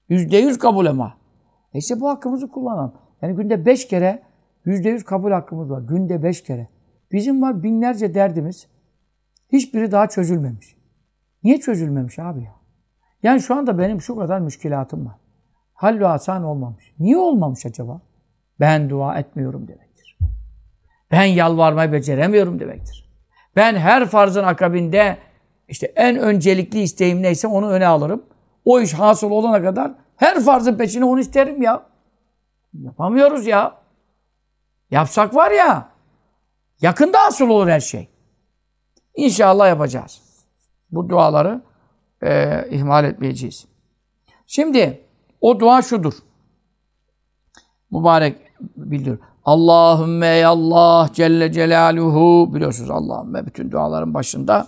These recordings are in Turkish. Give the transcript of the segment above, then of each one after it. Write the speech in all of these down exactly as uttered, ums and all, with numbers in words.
Yüzde yüz kabul ama. E işte bu hakkımızı kullanalım. Yani günde beş kere yüzde yüz kabul hakkımız var. Günde beş kere. Bizim var binlerce derdimiz. Hiçbiri daha çözülmemiş. Niye çözülmemiş abi ya? Yani şu anda benim şu kadar müşkilatım var. Hallü asan olmamış. Niye olmamış acaba? Ben dua etmiyorum demektir. Ben yalvarmayı beceremiyorum demektir. Ben her farzın akabinde işte en öncelikli isteğim neyse onu öne alırım. O iş hasıl olana kadar her farzın peşine onu isterim ya. Yapamıyoruz ya. Yapsak var ya, yakında hasıl olur her şey. İnşallah yapacağız. Bu duaları e, ihmal etmeyeceğiz. Şimdi o dua şudur. Mübarek bildir. Allahümme ey Allah Celle Celaluhu. Biliyorsunuz Allahümme bütün duaların başında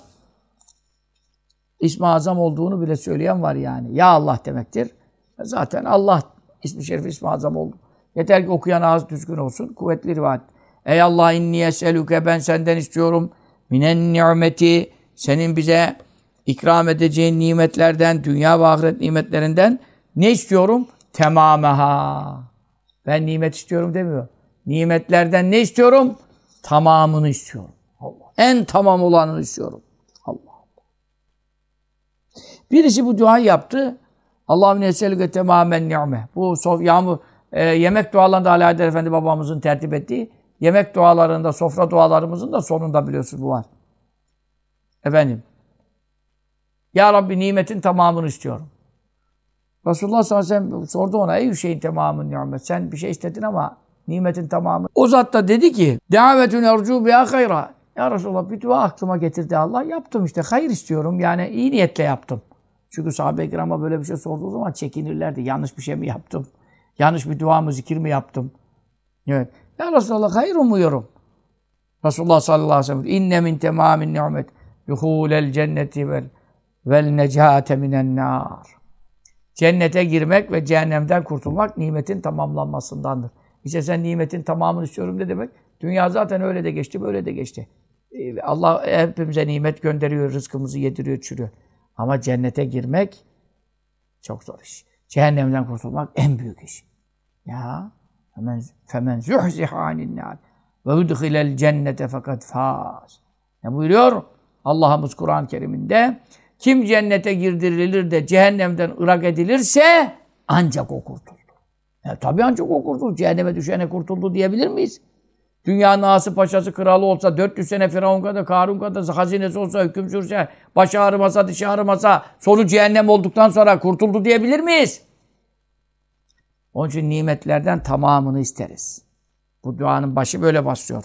İsmi Azam olduğunu bile söyleyen var yani. Ya Allah demektir. Zaten Allah ismi şerif İsmi Azam oldu. Yeter ki okuyan ağız düzgün olsun. Kuvvetli rivayet. Ey Allah inni eselüke, ben senden istiyorum. Minen nimeti, senin bize ikram edeceğin nimetlerden, dünya ve ahiret nimetlerinden ne istiyorum? Temameha. Ben nimet istiyorum demiyor. Nimetlerden ne istiyorum? Tamamını istiyorum. Allah. En tamam olanını istiyorum. Allah Allah. Birisi bu duayı yaptı. Allahümme neselüke temamen ni'me. Bu yağmur, e, yemek dualarında Ali Haydar Efendi babamızın tertip ettiği yemek dualarında, sofra dualarımızın da sonunda biliyorsunuz bu var. Efendim. Ya Rabbi nimetin tamamını istiyorum. Resulullah sallallahu aleyhi ve sellem sordu ona, ey şeyin tamamın nimet. Sen bir şey istedin ama nimetin tamamı. O zat da dedi ki, davetun ercu biha hayra. Ya Resulullah bir dua aklıma getirdi Allah. Yaptım işte. Hayır istiyorum. Yani iyi niyetle yaptım. Çünkü sahabe-i kirama böyle bir şey sorduğu zaman çekinirlerdi. Yanlış bir şey mi yaptım? Yanlış bir dua mı, zikir mi yaptım? Evet. Ya Resulullah hayır umuyorum. Resulullah sallallahu aleyhi ve sellem inne min temamin nimet yuhulel cenneti vel vel necate minen nar. Cennete girmek ve cehennemden kurtulmak nimetin tamamlanmasındandır. İşte sen nimetin tamamını istiyorum ne demek? Dünya zaten öyle de geçti, böyle de geçti. Allah hepimize nimet gönderiyor, rızkımızı yediriyor, çürüyor. Ama cennete girmek çok zor iş. Cehennemden kurtulmak en büyük iş. Ya femen zuhziha anin nar ve udkhilel cennete fakat faz. Ne buyuruyor Allah'ımız Kur'an-ı Kerim'inde? Kim cennete girdirilir de cehennemden ırak edilirse ancak o kurtuldu. Ya, tabii ancak o kurtuldu. Cehenneme düşene kurtuldu diyebilir miyiz? Dünyanın ağası, paşası, kralı olsa, dört yüz sene Firavun kadar, Karun kadar, hazinesi olsa, hüküm sürse, başı ağrımasa, dışı ağrımasa, sonu cehennem olduktan sonra kurtuldu diyebilir miyiz? Onun için nimetlerden tamamını isteriz. Bu duanın başı böyle başlıyor.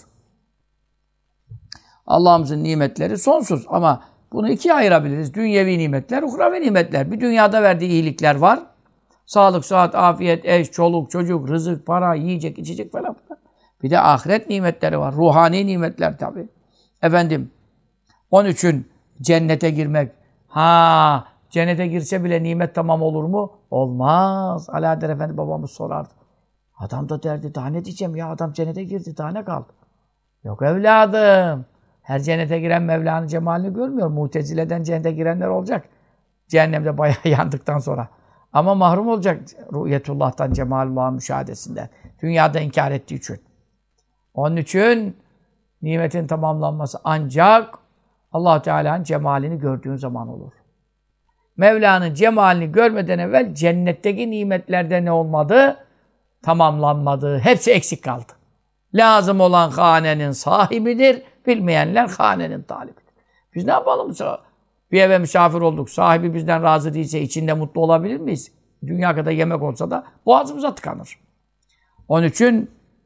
Allah'ımızın nimetleri sonsuz ama bunu ikiye ayırabiliriz. Dünyevi nimetler, uhravi nimetler. Bir dünyada verdiği iyilikler var. Sağlık, sıhhat, afiyet, eş, çoluk, çocuk, rızık, para, yiyecek, içecek falan. Bir de ahiret nimetleri var. Ruhani nimetler tabii. Efendim, onun için cennete girmek. Ha, cennete girse bile nimet tamam olur mu? Olmaz. Ali Haydar Efendi babamız sorardı. Adam da derdi, daha ne diyeceğim ya? Adam cennete girdi, daha ne kaldı? Yok evladım. Her cennete giren Mevla'nın cemalini görmüyor. Mutezile'den cennete girenler olacak. Cehennemde bayağı yandıktan sonra. Ama mahrum olacak ruhiyetullah'tan, cemalullah'ın müşahadesinden. Dünyada inkar ettiği için. Onun için nimetin tamamlanması ancak Allah Teala'nın cemalini gördüğün zaman olur. Mevla'nın cemalini görmeden evvel cennetteki nimetlerde ne olmadı? Tamamlanmadı. Hepsi eksik kaldı. Lazım olan hanenin sahibidir. Bilmeyenler hanenin talibidir. Biz ne yapalım? Bir eve misafir olduk. Sahibi bizden razı değilse içinde mutlu olabilir miyiz? Dünya kadar yemek olsa da boğazımıza tıkanır. Onun için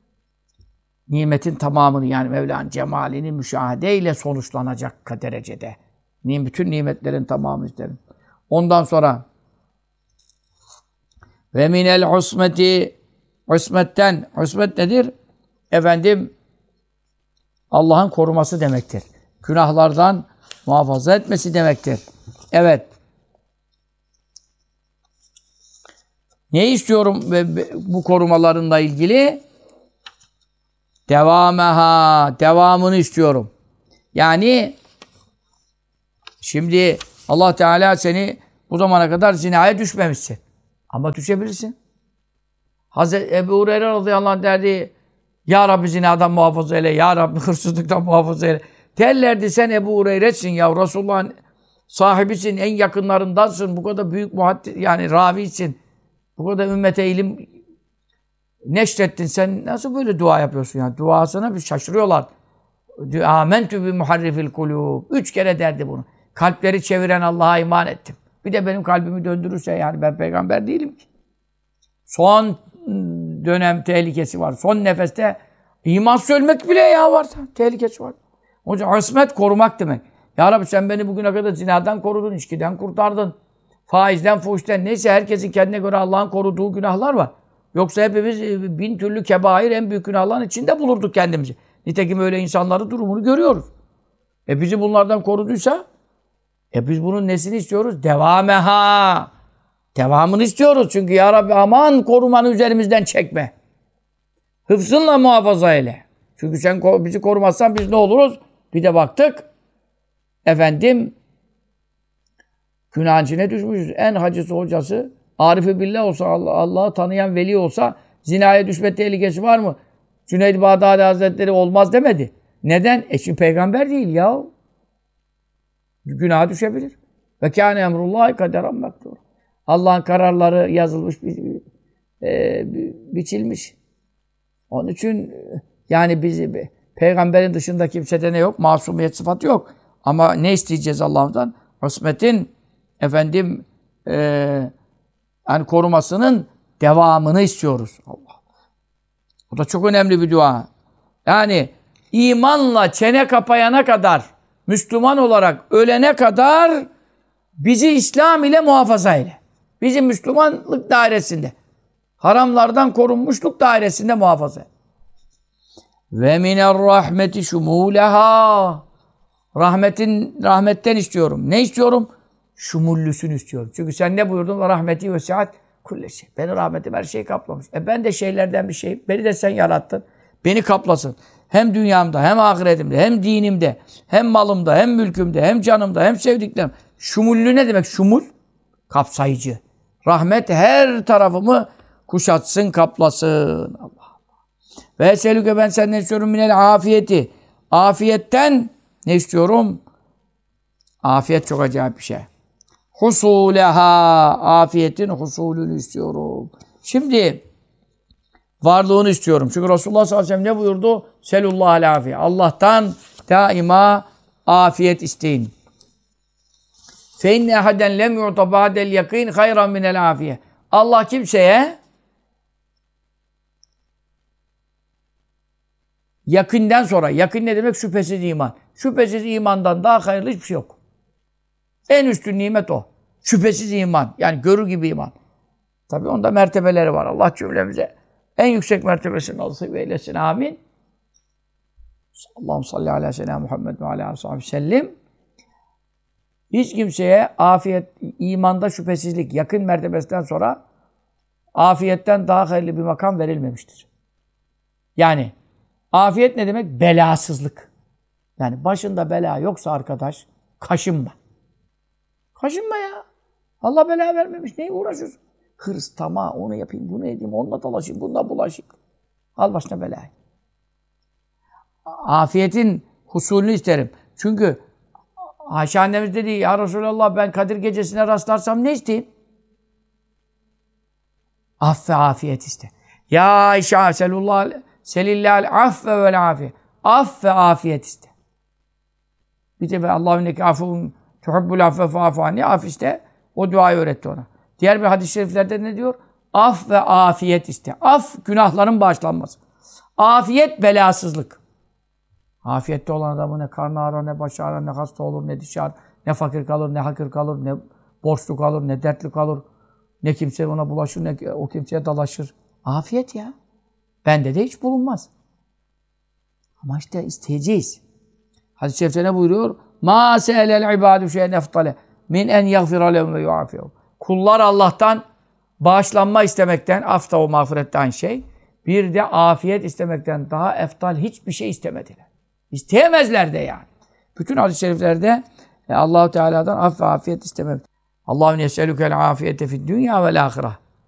nimetin tamamını yani Mevla'nın cemalini müşahedeyle sonuçlanacak derecede. Bütün nimetlerin tamamını isterim. Ondan sonra ve minel husmeti, husmetten, husmet nedir? Efendim Allah'ın koruması demektir. Günahlardan muhafaza etmesi demektir. Evet. Ne istiyorum bu korumalarınla ilgili? Devameha, devamını istiyorum. Yani şimdi Allah Teala seni bu zamana kadar zinaya düşmemişsin. Ama düşebilirsin. Hazreti Ebu Hureyre radıyallahu anh derdi, Ya Rabbi zinadan muhafaza eyle, Ya Rabbi hırsızlıktan muhafaza eyle. Derlerdi sen Ebu Hureyre'sin ya, Resulullah'ın sahibisin, en yakınlarındansın, bu kadar büyük muhaddis, yani ravisin, bu kadar ümmete ilim neşrettin, sen nasıl böyle dua yapıyorsun ya? Duasına bir şaşırıyorlar. Âmentü bi muharrifil kulûb. Üç kere derdi bunu. Kalpleri çeviren Allah'a iman ettim. Bir de benim kalbimi döndürürse, yani ben peygamber değilim ki. Son dönem tehlikesi var. Son nefeste imansız ölmek bile ya var. Tehlikesi var. O yüzden ismet korumak demek. Ya Rabbi sen beni bugüne kadar zinadan korudun, içkiden kurtardın. Faizden, fuhuşten, neyse herkesin kendine göre Allah'ın koruduğu günahlar var. Yoksa hepimiz bin türlü kebair, en büyük günahların içinde bulurduk kendimizi. Nitekim öyle insanların durumunu görüyoruz. E bizi bunlardan koruduysa, e biz bunun nesini istiyoruz? Devameha. Devamını istiyoruz. Çünkü Ya Rabbi aman korumanı üzerimizden çekme. Hıfzınla muhafaza eyle. Çünkü sen bizi korumazsan biz ne oluruz? Bir de baktık. Efendim günahın içine düşmüşüz. En hacısı hocası Arif-i Billah olsa, Allah'ı tanıyan veli olsa zinaya düşme tehlikesi var mı? Cüneyd-i Bağdadi Hazretleri olmaz demedi. Neden? E şimdi peygamber değil ya. Günaha düşebilir. Ve kâne emrullâhi kaderen mektur. Allah'ın kararları yazılmış, bi, e, bi, biçilmiş. Onun için yani bizi peygamberin dışında kimsede ne yok? Masumiyet sıfatı yok. Ama ne isteyeceğiz Allah'tan? İsmetin efendim e, yani korumasının devamını istiyoruz. Allah. Bu da çok önemli bir dua. Yani imanla çene kapayana kadar, Müslüman olarak ölene kadar bizi İslam ile muhafaza eyle. Bizi Müslümanlık dairesinde, haramlardan korunmuşluk dairesinde muhafaza eyle. Ve miner rahmeti şumuleha. Rahmetin, rahmetten istiyorum. Ne istiyorum? Şumullüsünü istiyorum. Çünkü sen ne buyurdun? Ve rahmeti ve sihat kulle şey. Benim rahmetim her şeyi kaplamış. E ben de şeylerden bir şey. Beni de sen yarattın. Beni kaplasın. Hem dünyamda, hem ahiretimde, hem dinimde, hem malımda, hem mülkümde, hem canımda, hem sevdiklerim. Şumullü ne demek? Şumul, kapsayıcı. Rahmet her tarafımı kuşatsın, kaplasın. Allah Allah. Ve selüke ben senden istiyorum minel afiyeti. Afiyetten ne istiyorum? Afiyet çok acayip bir şey. Husuleha. Afiyetin husulünü istiyorum. Şimdi varlığını istiyorum. Çünkü Resulullah sallallahu aleyhi ve sellem ne buyurdu? Selullahal afiye. Allah'tan daima afiyet isteyin. Fe inne ehaden lem yu'ta ba'del yakin hayran minel afiye. Allah kimseye yakından sonra, yakın ne demek? Şüphesiz iman. Şüphesiz imandan daha hayırlı hiçbir şey yok. En üstün nimet o. Şüphesiz iman. Yani görür gibi iman. Tabii onda mertebeleri var. Allah cümlemize en yüksek mertebesini nasip eylesin. Amin. Allahümme salli ala seyyidina Muhammed ve ala aleyhi ve sellem. Hiç kimseye afiyet, imanda şüphesizlik, yakın mertebesinden sonra afiyetten daha hayırlı bir makam verilmemiştir. Yani afiyet ne demek? Belasızlık. Yani başında bela yoksa arkadaş, kaşınma. Kaşınma ya. Allah bela vermemiş. Neye uğraşıyorsun? Hırs, tamah, onu yapayım, bunu edeyim, onunla dolaşayım, bununla bulaşayım. Al başına belayı. Afiyetin husulünü isterim. Çünkü Ayşe annemiz dedi, ya Resulallah ben Kadir gecesine rastlarsam ne isteyeyim? Aff ve afiyet iste. Ya Ayşe selullah selillâl affe vel afiyet. Aff ve afiyet iste. Bir de Allahünneki afuvun tuhubbul affe fa'fu anni. Af iste. O duayı öğretti ona. Diğer bir hadis-i şeriflerde ne diyor? Af ve afiyet iste. Af günahların bağışlanması. Afiyet belasızlık. Afiyette olan adamı ne karnı ağrır, ne başı ağrır, ne hasta olur, ne dişi ağrır, ne fakir kalır, ne hakir kalır, ne borçlu kalır, ne dertli kalır, ne kimse ona bulaşır, ne o kimseye dalaşır. Afiyet ya. Bende de hiç bulunmaz. Ama işte isteyeceğiz. Hadis-i şerifte ne buyuruyor? مَا سَأَلَ الْعِبَادُ شَيْنَ اَفْطَلَ مِنْ اَنْ يَغْفِرَ لَهُمْ وَيُعَافِيَهُمْ. Kullar Allah'tan bağışlanma istemekten, af da o mağfirette aynı şey, bir de afiyet istemekten daha eftal hiçbir şey istemediler. İsteyemezler de yani. Bütün hadis-i şeriflerde Allah-u Teala'dan af ve afiyet istemek. Allahümme yeselükel afiyete fid dünya vel ahire.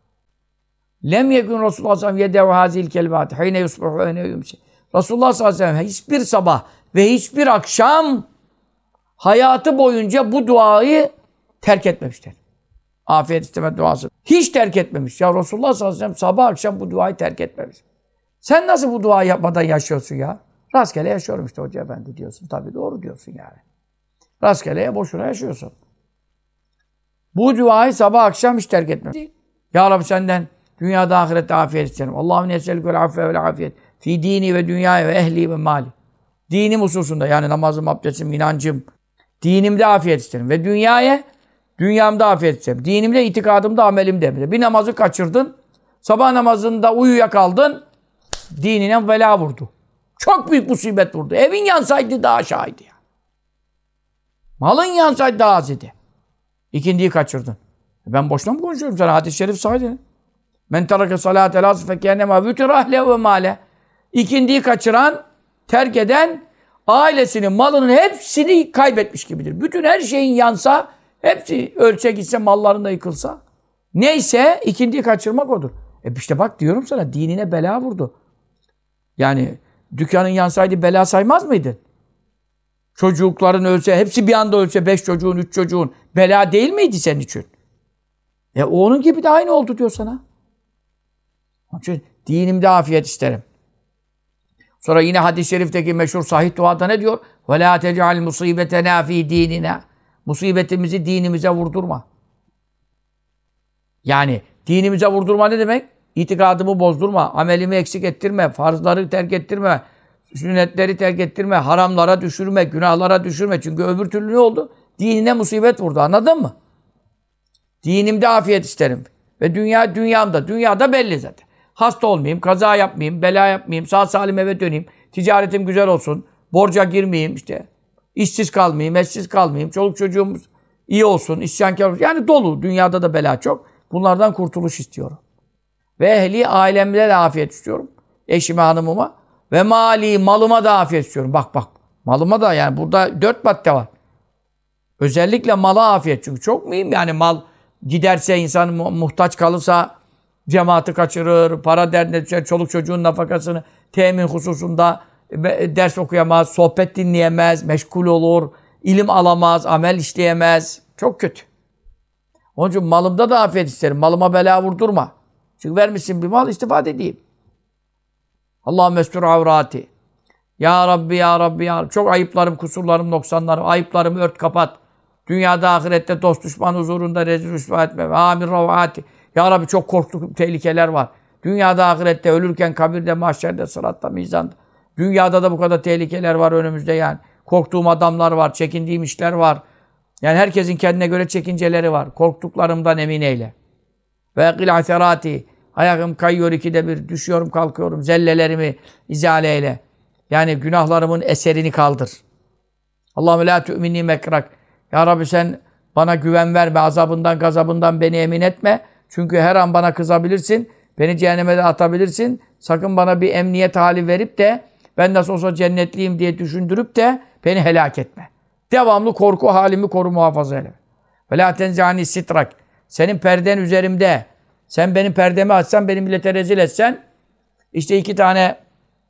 Lem yekun Resulullah sallallahu aleyhi ve sellem yedev hazil kelimat hine yusbihu ve yumsi. Resulullah sallallahu aleyhi ve sellem hiçbir sabah ve hiçbir akşam hayatı boyunca bu duayı terk etmemiştir. Afiyet isteme duası. Hiç terk etmemiş. Ya Resulullah sallallahu aleyhi ve sellem sabah akşam bu duayı terk etmemiş. Sen nasıl bu duayı yapmadan yaşıyorsun ya? Rastgele yaşıyorum işte Hoca Efendi diyorsun. Tabii doğru diyorsun yani. Rastgeleye boşuna yaşıyorsun. Bu duayı sabah akşam hiç terk etmemiş. Ya Rabbi senden dünyada ahirette afiyet isterim. Allahümme neselükül affe vel afiyet. Fi dini ve dünyaya ve ehli ve mali. Dinim hususunda yani namazım, abdestim, inancım. Dinimde afiyet isterim. Ve dünyaya, dünyamda afiyet isterim. Dinimde, itikadımda, amelimde. Bir namazı kaçırdın. Sabah namazında uyuyakaldın. Dinine bela vurdu. Çok büyük musibet vurdu. Evin yansaydı daha aşağıydı ya. Malın yansaydı daha az idi. İkindiyi kaçırdın. Ben boşuna mı konuşuyorum sana? Hadis-i şerif sahibi. Men terake salâtel asr fekennema vütirahle ve mâle. İkindiyi kaçıran, terk eden, ailesinin, malının hepsini kaybetmiş gibidir. Bütün her şeyin yansa, hepsi ölse gitse, mallarında yıkılsa. Neyse, ikindiyi kaçırmak odur. E işte bak diyorum sana, dinine bela vurdu. Yani dükkanın yansaydı bela saymaz mıydın? Çocukların ölse, hepsi bir anda ölse, beş çocuğun, üç çocuğun bela değil miydi senin için? E onun gibi de aynı oldu diyor sana. Onun için dinimde afiyet isterim. Sonra yine hadis-i şerifteki meşhur sahih duada ne diyor? وَلَا تَجْعَلْ مُصِيبَتَنَا ف۪ي د۪ينِنَا. Musibetimizi dinimize vurdurma. Yani dinimize vurdurma ne demek? İtikadımı bozdurma, amelimi eksik ettirme, farzları terk ettirme, sünnetleri terk ettirme, haramlara düşürme, günahlara düşürme. Çünkü öbür türlü ne oldu? Dinine musibet vurdu. Anladın mı? Dinimde afiyet isterim. Ve dünya dünyamda. Dünyada belli zaten. Hasta olmayayım, kaza yapmayayım, bela yapmayayım, sağ salim eve döneyim, ticaretim güzel olsun, borca girmeyeyim işte. İşsiz kalmayayım, eşsiz kalmayayım, çoluk çocuğum iyi olsun, isyankar olsun. Yani dolu. Dünyada da bela çok. Bunlardan kurtuluş istiyorum. Ve ehli ailemde de afiyet istiyorum. Eşime, hanımıma. Ve mali, malıma da afiyet istiyorum. Bak bak. Malıma da yani burada dört madde var. Özellikle mala afiyet. Çünkü çok mühim yani mal giderse, insan muhtaç kalırsa cemaati kaçırır, para derdine düşer, çoluk çocuğun nafakasını temin hususunda ders okuyamaz, sohbet dinleyemez, meşgul olur, ilim alamaz, amel işleyemez. Çok kötü. Onun için malımda da afiyet isterim. Malıma bela vurdurma. Çünkü vermişsin bir mal, istifade edeyim. Allahümme estur avrati. Ya Rabbi, Ya Rabbi, Ya Rabbi. Çok ayıplarım, kusurlarım, noksanlarım. Ayıplarımı ört, kapat. Dünyada, ahirette, dost düşman huzurunda rezil rüsva etme. Amin ravati. Ya Rabbi çok korktuğum tehlikeler var. Dünyada, ahirette, ölürken, kabirde, mahşerde, sıratta, mizanda. Dünyada da bu kadar tehlikeler var önümüzde yani. Korktuğum adamlar var, çekindiğim işler var. Yani herkesin kendine göre çekinceleri var. Korktuklarımdan emin eyle. Ve kıl aserati. Ayakım kayıyor ikide bir. Düşüyorum, kalkıyorum. Zellelerimi izale eyle. Yani günahlarımın eserini kaldır. Allahümme la tu'minni mekrak. Ya Rabbi sen bana güven verme. Azabından, gazabından beni emin etme. Çünkü her an bana kızabilirsin. Beni cehenneme de atabilirsin. Sakın bana bir emniyet hali verip de ben nasıl olsa cennetliyim diye düşündürüp de beni helak etme. Devamlı korku halimi koru, muhafaza eyle. Ve la tenzani sitrak. Senin perden üzerimde. Sen benim perdemi açsan, beni millete rezil etsen, işte iki tane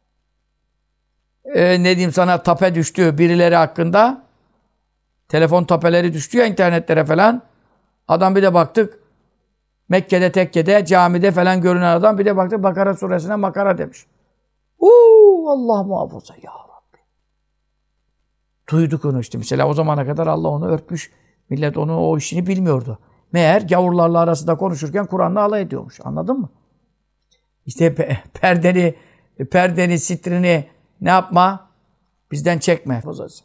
e, ne diyeyim sana tape düştü birileri hakkında. Telefon tapeleri düştü ya internetlere falan. Adam bir de baktık Mekke'de, tekkede, camide falan görünen adam bir de baktık Bakara suresine makara demiş. Uuu Allah muhafaza ya Rabbi. Duyduk onu işte. Mesela o zamana kadar Allah onu örtmüş. Millet onun o işini bilmiyordu. Meğer gavurlarla arasında konuşurken Kur'an'la alay ediyormuş. Anladın mı? İşte perdeni, perdeni, sitrini ne yapma? Bizden çekme.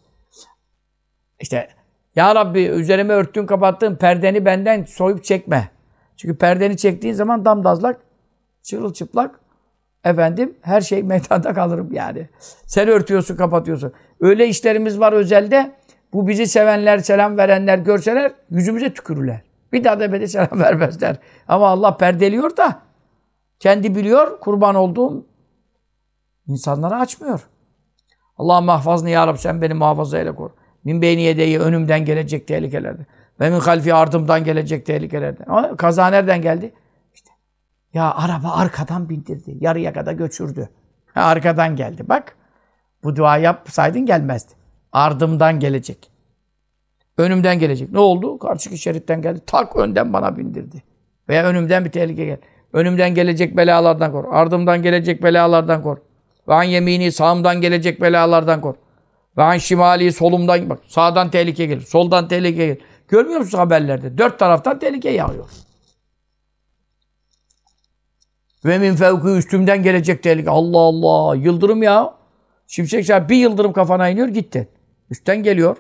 İşte ya Rabbi üzerime örttün, kapattın perdeni benden soyup çekme. Çünkü perdeni çektiğin zaman damdazlak, çırılçıplak, efendim her şey meydanda kalırım yani. Sen örtüyorsun, kapatıyorsun. Öyle işlerimiz var özelde. Bu bizi sevenler, selam verenler görseler yüzümüze tükürürler. Bir daha da böyle selam vermezler. Ama Allah perdeliyor da kendi biliyor, kurban olduğum insanlara açmıyor. Allah mahfazni ya Rabbi sen beni muhafaza eyle koru. Min beyni yedeyi önümden gelecek tehlikelerde. Ve min halfi ardımdan gelecek tehlikelerden. Ama kaza nereden geldi? İşte Ya araba arkadan bindirdi. Yarıya kadar götürdü. Ha, arkadan geldi. Bak. Bu dua yapsaydın gelmezdi. Ardımdan gelecek. Önümden gelecek. Ne oldu? Karşıki şeritten geldi. Tak önden bana bindirdi. Veya önümden bir tehlike geldi. Önümden gelecek belalardan kor. Ardımdan gelecek belalardan kor. Ve an yemini sağımdan gelecek belalardan kor. Ve an şimali solumdan bak. Sağdan tehlike gelir. Soldan tehlike gelir. Görmüyor musun haberlerde? Dört taraftan tehlike yağıyor. Ve min fevki üstümden gelecek tehlike. Allah Allah. Yıldırım ya. Şimşek çarpı bir yıldırım kafana iniyor gitti. Üstten geliyor.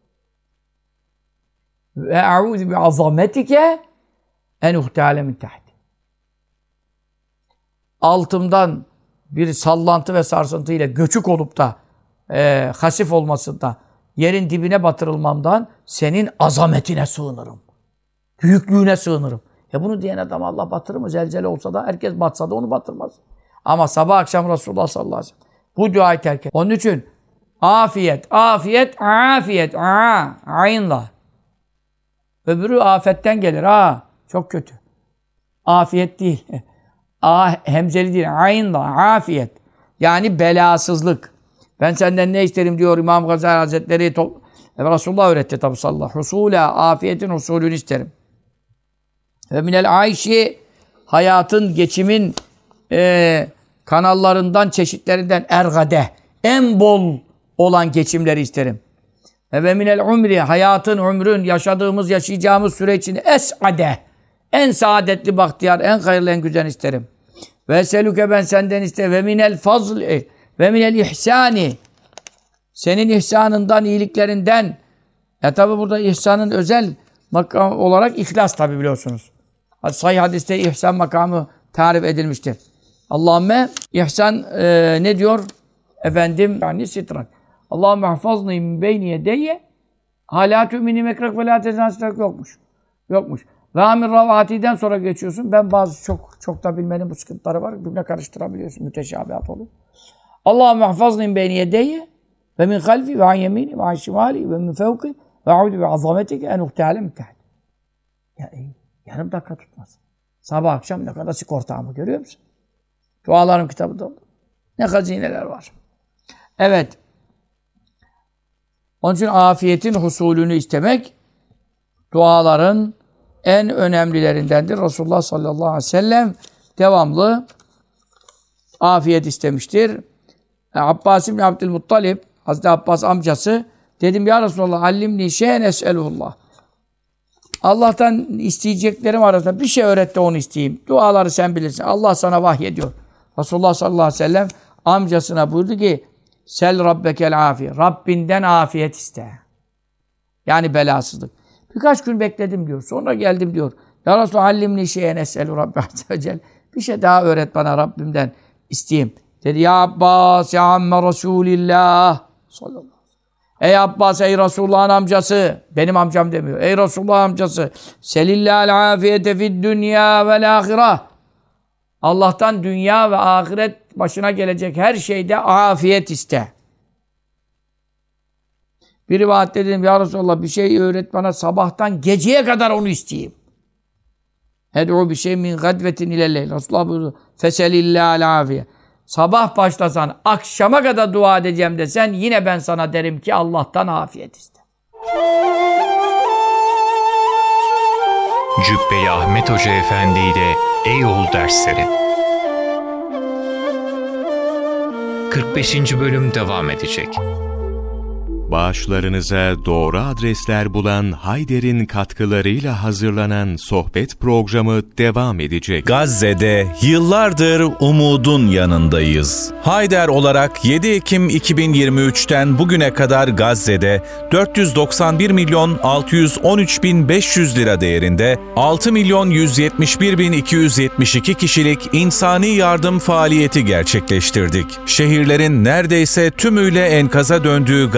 Ve a'udhu bi azametike en uhtale min tahti. Altımdan bir sallantı ve sarsıntı ile göçük olup da e, hasif olmasında yerin dibine batırılmamdan senin azametine sığınırım. Büyüklüğüne sığınırım. Ya bunu diyen adam Allah batırır mı? Zelzele olsa da herkes batsa da onu batırmaz. Ama sabah akşam Resulullah sallallahu aleyhi ve sellem bu duayı terk et. Onun için afiyet, afiyet, afiyet, a, aynla. Öbürü afetten gelir. Ha, çok kötü. Afiyet değil. A, hemzeli değil. Aynla, afiyet. Yani belasızlık. Ben senden ne isterim diyor İmam Gazali Hazretleri. Resulullah öğretti tabi sallallahu aleyhi ve sellem. Husula, afiyetin usulünü isterim. Ve minel ayşi, hayatın, geçimin e, kanallarından, çeşitlerinden ergade, en bol olan geçimleri isterim. Ve minel umri, hayatın, ömrün, yaşadığımız, yaşayacağımız süre için es'ade, en saadetli bahtiyar, en hayırlı, en güzel isterim. Ve selüke, ben senden isterim. Ve minel fazli, ve minel ihsani, senin ihsanından, iyiliklerinden. Ya tabi burada ihsanın özel makam olarak ihlas tabi biliyorsunuz. Sahih hadiste ihsan makamı tarif edilmiştir. Allahümme ihsan e, ne diyor? Efendim yani sitrak. Allahümme hafazni min beyni yedeyye halâ tü'mini mekrak ve lâ tezân sitrak yokmuş. Yokmuş. Ve amir ravati'den sonra geçiyorsun. Ben bazı çok çok da bilmenin bu sıkıntıları var. Birbirine karıştırabiliyorsun. Müteşabihat olur. Allahümme hafazni min beyni yedeyye ve min halfi ve an yemini ve an şimali ve min fevki ve a'udu bi azametike en uhtâle min tahti. Ya iyi. Yarım dakika tutmaz. Sabah akşam ne kadar sigortamı görüyor musun? Dualarım kitabında oldu. Ne hazineler var. Evet. Onun için afiyetin husulünü istemek duaların en önemlilerindendir. Resulullah sallallahu aleyhi ve sellem devamlı afiyet istemiştir. Abbas ibn Abdülmuttalib, Hazreti Abbas amcası, dedim ya Resulallah allimni şeyen es'elullah. Allah'tan isteyeceklerim arasında bir şey öğret de onu isteyeyim. Duaları sen bilirsin. Allah sana vahyediyor. Resulullah sallallahu aleyhi ve sellem amcasına buyurdu ki Sel rabbekel afiye. Rabbinden afiyet iste. Yani belasızlık. Birkaç gün bekledim diyor. Sonra geldim diyor. Ya Resulallah allimni şeyen es'elu Rabbi azze ve celle. Bir şey daha öğret bana Rabbimden isteyeyim. Dedi ya Abbas ya amme Resulillah sallallahu aleyhi ve sellem. Ey Abbas, ey Resulullah'ın amcası, benim amcam demiyor. Ey Resulullah'ın amcası, selillâhel afiyete fid dünya vel âhireh. Allah'tan dünya ve ahiret başına gelecek her şeyde afiyet iste. Bir rivayette dedim, ya Resulallah bir şey öğret bana, sabahtan geceye kadar onu isteyeyim. Ed'u bir şey min gadvetin ilelleyl. Resulullah buyurdu, feselillâhel afiyet. Sabah başlasan, akşama kadar dua edeceğim desen, yine ben sana derim ki Allah'tan afiyet iste. Cübbeli Ahmet Hoca Efendi ile Eyol dersleri kırk beşinci bölüm devam edecek. Bağışlarınıza doğru adresler bulan Hayder'in katkılarıyla hazırlanan sohbet programı devam edecek. Gazze'de yıllardır umudun yanındayız. Hayder olarak yedi Ekim iki bin yirmi üç'ten bugüne kadar Gazze'de dört yüz doksan bir milyon altı yüz on üç bin beş yüz lira değerinde altı milyon yüz yetmiş bir bin iki yüz yetmiş iki kişilik insani yardım faaliyeti gerçekleştirdik. Şehirlerin neredeyse tümüyle enkaza döndüğü Gazze,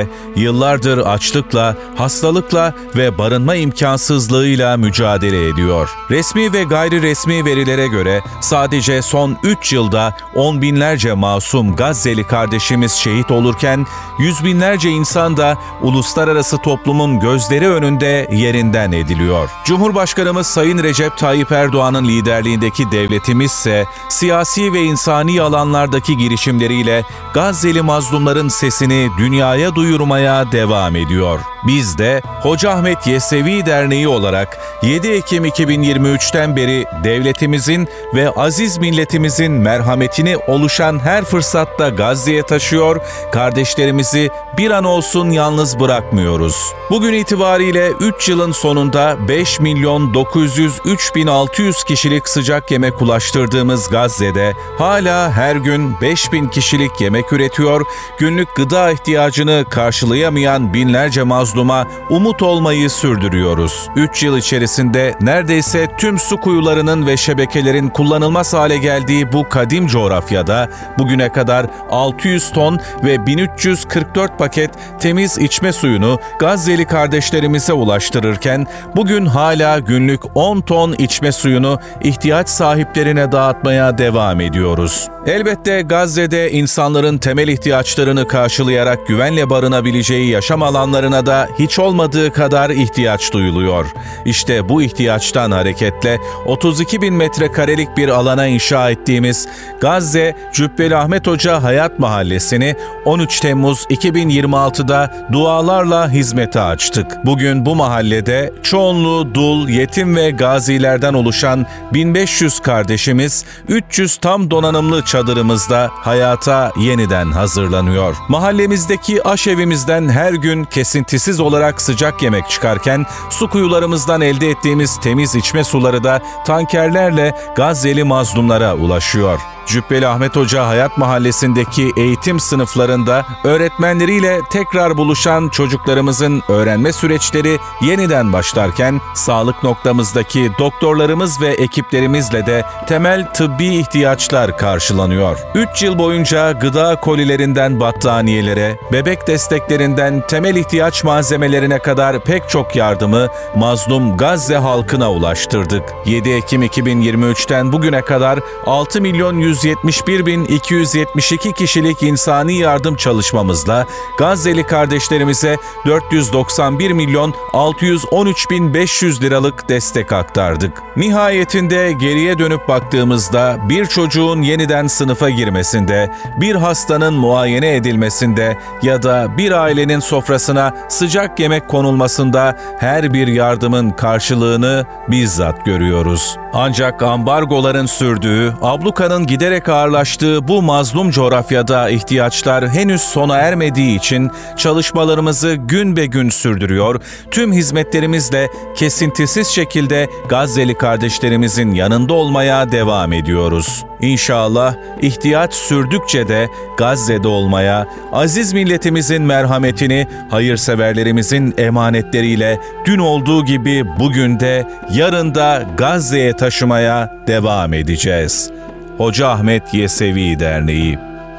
Gazze'de yıllardır açlıkla, hastalıkla ve barınma imkansızlığıyla mücadele ediyor. Resmi ve gayri resmi verilere göre sadece son üç yılda on binlerce masum Gazze'li kardeşimiz şehit olurken, yüz binlerce insan da uluslararası toplumun gözleri önünde yerinden ediliyor. Cumhurbaşkanımız Sayın Recep Tayyip Erdoğan'ın liderliğindeki devletimiz ise siyasi ve insani alanlardaki girişimleriyle Gazze'li mazlumların sesini dünyaya duyurmaya devam ediyor. Biz de Hoca Ahmet Yesevi Derneği olarak yedi Ekim iki bin yirmi üçten beri devletimizin ve aziz milletimizin merhametini oluşan her fırsatta Gazze'ye taşıyor, kardeşlerimizi bir an olsun yalnız bırakmıyoruz. Bugün itibariyle üç yılın sonunda beş milyon dokuz yüz üç bin altı yüz kişilik sıcak yemek ulaştırdığımız Gazze'de hala her gün beş bin kişilik yemek üretiyor, günlük gıda ihtiyacını karşılayamayan binlerce mazluma umut olmayı sürdürüyoruz. üç yıl içerisinde neredeyse tüm su kuyularının ve şebekelerin kullanılmaz hale geldiği bu kadim coğrafyada bugüne kadar altı yüz ton ve bin üç yüz kırk dört paket temiz içme suyunu Gazze'li kardeşlerimize ulaştırırken bugün hala günlük on ton içme suyunu ihtiyaç sahiplerine dağıtmaya devam ediyoruz. Elbette Gazze'de insanların temel ihtiyaçlarını karşılayarak güvenle barınabileceği yaşam alanlarına da hiç olmadığı kadar ihtiyaç duyuluyor. İşte bu ihtiyaçtan hareketle otuz iki bin metrekarelik bir alana inşa ettiğimiz Gazze Cübbeli Ahmet Hoca Hayat Mahallesi'ni on üç Temmuz iki bin yirmi altıda dualarla hizmete açtık. Bugün bu mahallede çoğunluğu dul, yetim ve gazilerden oluşan bin beş yüz kardeşimiz üç yüz tam donanımlı çadırımızda hayata yeniden hazırlanıyor. Mahallemizdeki aşevimizden her gün kesintisiz olarak sıcak yemek çıkarken su kuyularımızdan elde ettiğimiz temiz içme suları da tankerlerle Gazze'li mazlumlara ulaşıyor. Cübbeli Ahmet Hoca Hayat Mahallesi'ndeki eğitim sınıflarında öğretmenleriyle tekrar buluşan çocuklarımızın öğrenme süreçleri yeniden başlarken sağlık noktamızdaki doktorlarımız ve ekiplerimizle de temel tıbbi ihtiyaçlar karşılanıyor. üç yıl boyunca gıda kolilerinden battaniyelere, bebek desteklerinden temel ihtiyaç malzemelerine kadar pek çok yardımı mazlum Gazze halkına ulaştırdık. yedi Ekim iki bin yirmi üçten bugüne kadar altı milyon yüz yetmiş bir bin iki yüz yetmiş iki kişilik insani yardım çalışmamızla Gazze'li kardeşlerimize dört yüz doksan bir milyon altı yüz on üç bin beş yüz liralık destek aktardık. Nihayetinde geriye dönüp baktığımızda bir çocuğun yeniden sınıfa girmesinde, bir hastanın muayene edilmesinde ya da bir ailenin sofrasına sıcak yemek konulmasında her bir yardımın karşılığını bizzat görüyoruz. Ancak ambargoların sürdüğü, ablukanın giderek ağırlaştığı bu mazlum coğrafyada ihtiyaçlar henüz sona ermediği için çalışmalarımızı gün be gün sürdürüyor, tüm hizmetlerimizle kesintisiz şekilde Gazze'li kardeşlerimizin yanında olmaya devam ediyoruz. İnşallah ihtiyaç sürdükçe de Gazze'de olmaya, aziz milletimizin merhametini hayırseverlerimizin emanetleriyle dün olduğu gibi bugün de yarın da Gazze'ye taşımaya devam edeceğiz. Hoca Ahmet Yesevi Derneği.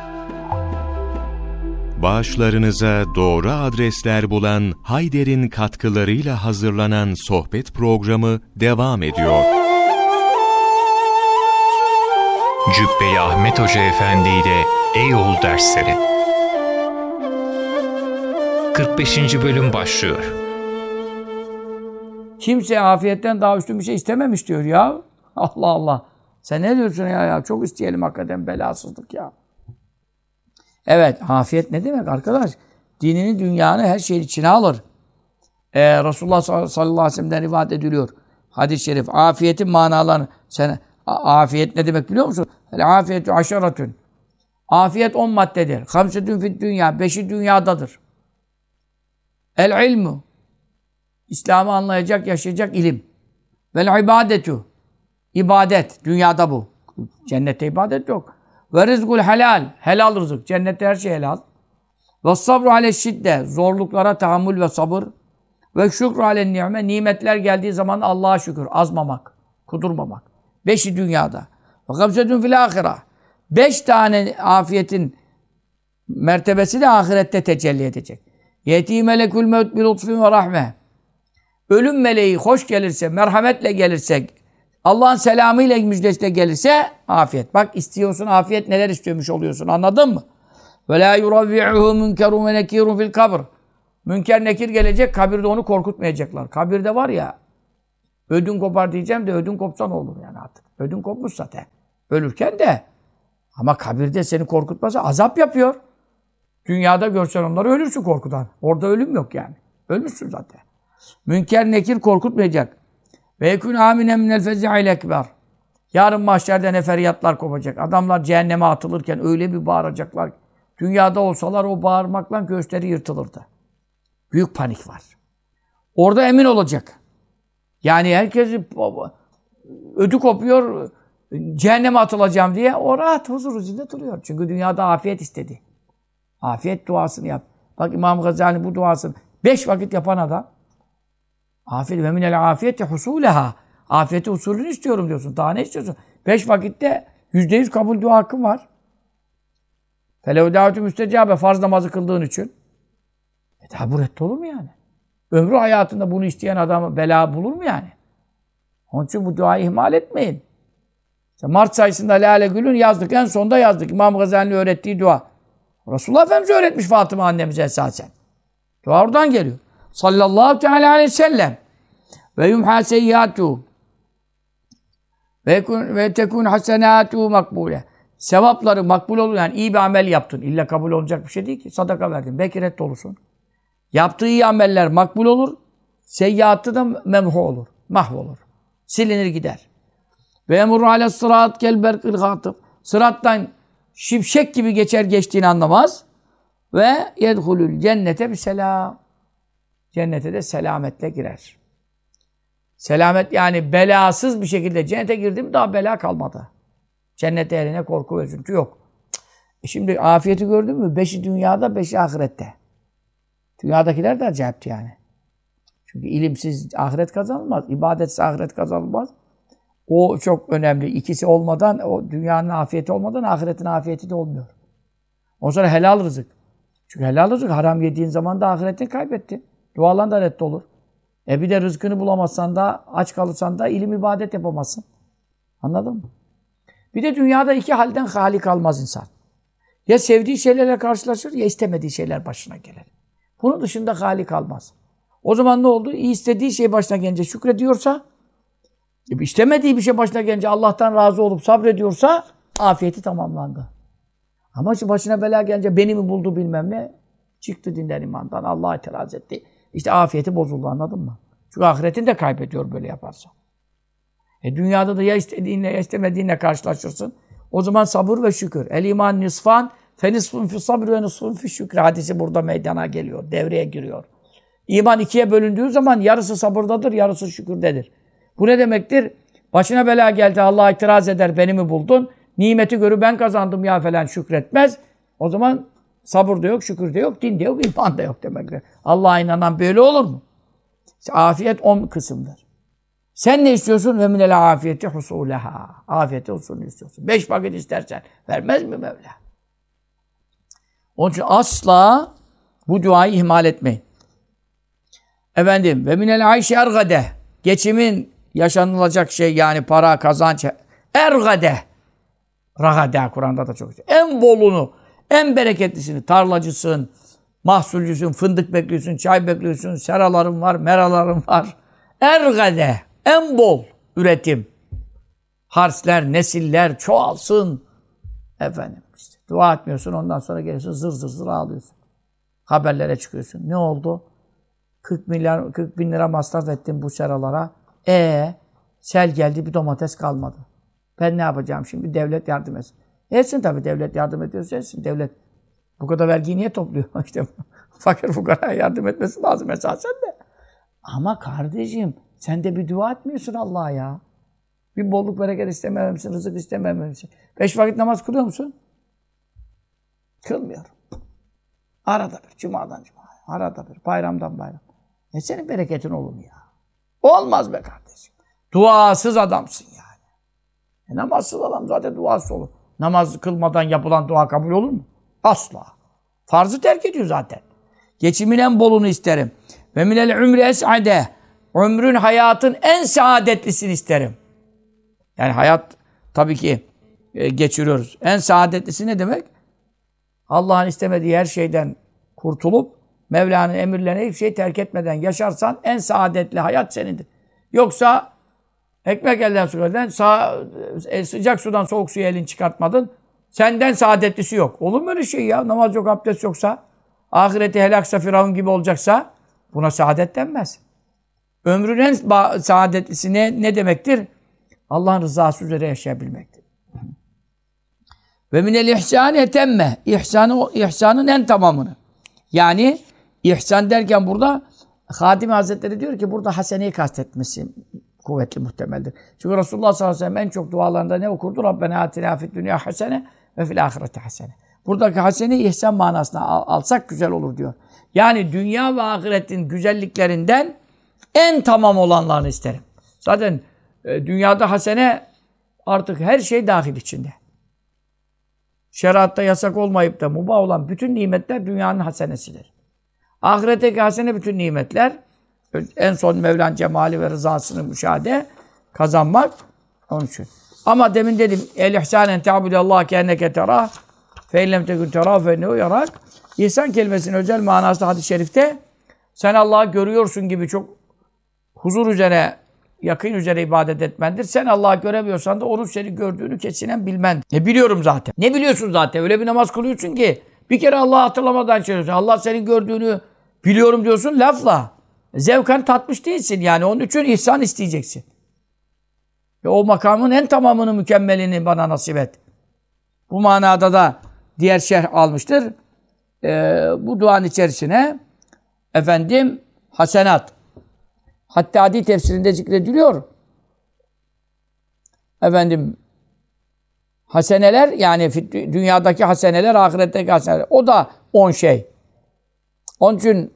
Bağışlarınıza doğru adresler bulan Hayder'in katkılarıyla hazırlanan sohbet programı devam ediyor. Cübbeli Ahmet Hoca Efendi ile Eyol Dersleri kırk beşinci bölüm başlıyor. Kimse afiyetten daha üstün bir şey istememiş diyor ya. Allah Allah. Sen ne diyorsun ya ya? Çok isteyelim hakikaten, belasızlık ya. Evet, afiyet ne demek arkadaş? Dinini, dünyanı her şeyin içine alır. Ee, Resulullah sallallahu aleyhi ve sellem'den rivayet ediliyor. Hadis-i şerif. Afiyetin manalarını. Sen afiyet ne demek biliyor musun? El afiyetü aşaratün. Afiyet on maddedir. Hamsetün fid dünya. Beşi dünyadadır. El ilmu. İslam'ı anlayacak, yaşayacak ilim. Vel ibadetü. İbadet. Dünyada bu. Cennette ibadet yok. Ve rizkul helal. Helal rızık. Cennette her şey helal. Ve sabru ale şidde. Zorluklara tahammül ve sabır. Ve şükru ale ni'me. Nimetler geldiği zaman Allah'a şükür. Azmamak. Kudurmamak. Beşi dünyada. Ve gamsetun fil ahira. Beş tane afiyetin mertebesi de ahirette tecelli edecek. Yeti melekül mevt bil lütfin ve rahme. Ölüm meleği hoş gelirse, merhametle gelirse, Allah'ın selamıyla müjdesiyle gelirse afiyet. Bak istiyorsun afiyet, neler istiyormuş oluyorsun, anladın mı? Ve la yuravvi'uhu münkerun ve nekirun fil kabr. Münker nekir gelecek, kabirde onu korkutmayacaklar. Kabirde var ya, ödün kopar diyeceğim de ödün kopsa ne olur yani artık. Ödün kopmuş zaten. Ölürken de. Ama kabirde seni korkutmasa azap yapıyor. Dünyada görsen onları ölürsün korkudan. Orada ölüm yok yani. Ölmüşsün zaten. Münker nekir korkutmayacak. Ve yekûn âminen minel fezi'il ekber. Yarın mahşerde ne feryatlar kopacak. Adamlar cehenneme atılırken öyle bir bağıracaklar. Dünyada olsalar o bağırmakla göğüsleri yırtılırdı. Büyük panik var. Orada emin olacak. Yani herkes ödü kopuyor, cehenneme atılacağım diye o rahat huzur içinde duruyor. Çünkü dünyada afiyet istedi. Afiyet duasını yap. Bak İmam Gazali bu duasını beş vakit yapan adam. Afiyet ve minel afiyeti husuleha. Afiyeti usulünü istiyorum diyorsun. Daha ne istiyorsun? Beş vakitte yüzde yüz kabul dua hakkın var. Felev davetü müstecabe, farz namazı kıldığın için. E daha bu reddi olur mu yani? Ömrü hayatında bunu isteyen adam bela bulur mu yani? Onun için bu duayı ihmal etmeyin. İşte Mart sayısında Lale Gül'ün yazdık. En sonda yazdık. İmam Gazali'nin öğrettiği dua. Resulullah Efendimiz öğretmiş Fatıma annemize esasen. Dua oradan geliyor. Sallallahu teala aleyhi ve sellem. Ve yumha seyyâtuhu. Ve tekûn hasenâtuhu makbûle. Sevapları makbul olur. Yani iyi bir amel yaptın. İlla kabul olacak bir şey değil ki. Sadaka verdin. Belki reddolursun. Yaptığı iyi ameller makbul olur. Seyyiatı da memhu olur. Mahvolur. Silinir gider. Ve emurru ale sırat kel berkil gâtıb. Sırattan şimşek gibi geçer geçtiğini anlamaz. Ve yedhulul cennete bir selam. Cennete de selametle girer. Selamet yani belasız bir şekilde cennete girdim daha bela kalmadı. Cennet eline korku ve üzüntü yok. E şimdi afiyeti gördün mü? Beşi dünyada, beşi ahirette. Dünyadakiler de acayipti yani. Çünkü ilimsiz ahiret kazanılmaz. İbadetsiz ahiret kazanılmaz. O çok önemli. İkisi olmadan, o dünyanın afiyeti olmadan ahiretin afiyeti de olmuyor. Ondan sonra helal rızık. Çünkü helal rızık haram yediğin zaman da ahiretini kaybettin. Dualan da reddolur. E bir de rızkını bulamazsan da, aç kalırsan da ilim ibadet yapamazsın. Anladın mı? Bir de dünyada iki halden hali kalmaz insan. Ya sevdiği şeylerle karşılaşır ya istemediği şeyler başına gelir. Bunun dışında hali kalmaz. O zaman ne oldu? İyi istediği şey başına gelince şükrediyorsa, istemediği bir şey başına gelince Allah'tan razı olup sabrediyorsa afiyeti tamamlandı. Ama başına bela gelince beni mi buldu bilmem ne, çıktı dinden imandan, Allah'a itiraz etti. İşte afiyeti bozuldu, anladın mı? Çünkü ahiretini de kaybediyor böyle yaparsa. E dünyada da ya istediğinle ya istemediğinle karşılaşırsın. O zaman sabır ve şükür. El iman nisfan fe nisfun fi sabr ve nisfun fi şükür. Hadisi burada meydana geliyor, devreye giriyor. İman ikiye bölündüğü zaman yarısı sabırdadır, yarısı şükürdedir. Bu ne demektir? Başına bela geldi, Allah'a itiraz eder, beni mi buldun? Nimeti görü ben kazandım ya falan şükretmez. O zaman sabır da yok, şükür de yok, din de yok, iman da yok demektir. Allah'a inanan böyle olur mu? İşte afiyet on kısımdır. Sen ne istiyorsun? Ve minel afiyeti husuleha. Afiyeti husulünü istiyorsun. Beş vakit istersen vermez mi Mevla? Onun için asla bu duayı ihmal etmeyin. Efendim ve minel ayşi ergade. Geçimin yaşanılacak şey yani para, kazanç. Ergade. Ragade Kur'an'da da çok güzel. En bolunu, en bereketlisini, tarlacısın, mahsulcüsün, fındık bekliyorsun, çay bekliyorsun, seraların var, meraların var. Ergade, en bol üretim. Harsler, nesiller çoğalsın. Efendim işte dua etmiyorsun, ondan sonra geliyorsun zır zır zır ağlıyorsun. Haberlere çıkıyorsun. Ne oldu? kırk milyar, kırk bin lira masraf ettim bu seralara. E sel geldi, bir domates kalmadı. Ben ne yapacağım şimdi? Devlet yardım etsin. Etsin tabii, devlet yardım ediyorsa etsin. Devlet bu kadar vergiyi niye topluyor? İşte fakir fukaraya yardım etmesi lazım esasen de. Ama kardeşim sen de bir dua etmiyorsun Allah'a ya. Bir bolluk bereket istemememişsin, rızık istemememişsin. Beş vakit namaz kılıyor musun? Kılmıyorum. Arada bir, cumadan cumaya, arada bir, bayramdan bayram. E senin bereketin olur mu ya? Olmaz be kardeşim. Duasız adamsın yani. E namazsız adam zaten duasız olur. Namaz kılmadan yapılan dua kabul olur mu? Asla. Farzı terk ediyor zaten. Geçimin en bolunu isterim. Ve minel ümri es'ade. Ömrün, hayatın en saadetlisini isterim. Yani hayat tabii ki e, geçiriyoruz. En saadetlisi ne demek? Allah'ın istemediği her şeyden kurtulup Mevla'nın emirlerine hiçbir şey terk etmeden yaşarsan en saadetli hayat senindir. Yoksa ekmek elden su elden sağ, e, sıcak sudan soğuk suya elini çıkartmadın. Senden saadetlisi yok. Olur mu öyle şey ya? Namaz yok, abdest yoksa, ahireti helaksa, Firavun gibi olacaksa buna saadet denmez. Ömrün en saadetlisi ne, ne demektir? Allah'ın rızası üzere yaşayabilmektir. Ve minel ihsâni etemme. İhsanı, ihsanın en tamamını. Yani ihsan derken burada Hadimi Hazretleri diyor ki burada haseneyi kastetmesi kuvvetli muhtemeldir. Çünkü Resulullah sallallahu aleyhi ve sellem en çok dualarında ne okurdu? Rabbena atina fid dünya hasene ve fil ahireti hasene. Buradaki hasene ihsan manasına al, alsak güzel olur diyor. Yani dünya ve ahiretin güzelliklerinden en tamam olanlarını isterim. Zaten e, dünyada hasene artık her şey dahil içinde. Şeriatta yasak olmayıp da mubah olan bütün nimetler dünyanın hasenesidir. Ahiretteki hasene bütün nimetler, en son Mevla'nın cemali ve rızasını müşahede kazanmak onun için. Ama demin dedim el-ihsânen te'abudallâh keenneke terâh fe illem tekun terâh fe ennehu yarak. İhsan kelimesinin özel manası hadis-i şerifte sen Allah'ı görüyorsun gibi çok huzur üzere, yakın üzere ibadet etmendir. Sen Allah'ı göremiyorsan da onun seni gördüğünü kesinen bilmen. Ne biliyorum zaten. Ne biliyorsun zaten? Öyle bir namaz kılıyorsun ki bir kere Allah'ı hatırlamadan çeviriyorsun. Allah senin gördüğünü biliyorum diyorsun lafla. Zevken tatmış değilsin yani. Onun için ihsan isteyeceksin. Ve o makamın en tamamını, mükemmelini bana nasip et. Bu manada da diğer şerh almıştır. Ee, bu duanın içerisine efendim hasenat. Hatta Adi tefsirinde zikrediliyor. Efendim haseneler yani dünyadaki haseneler, ahiretteki haseneler. O da on şey. Onun için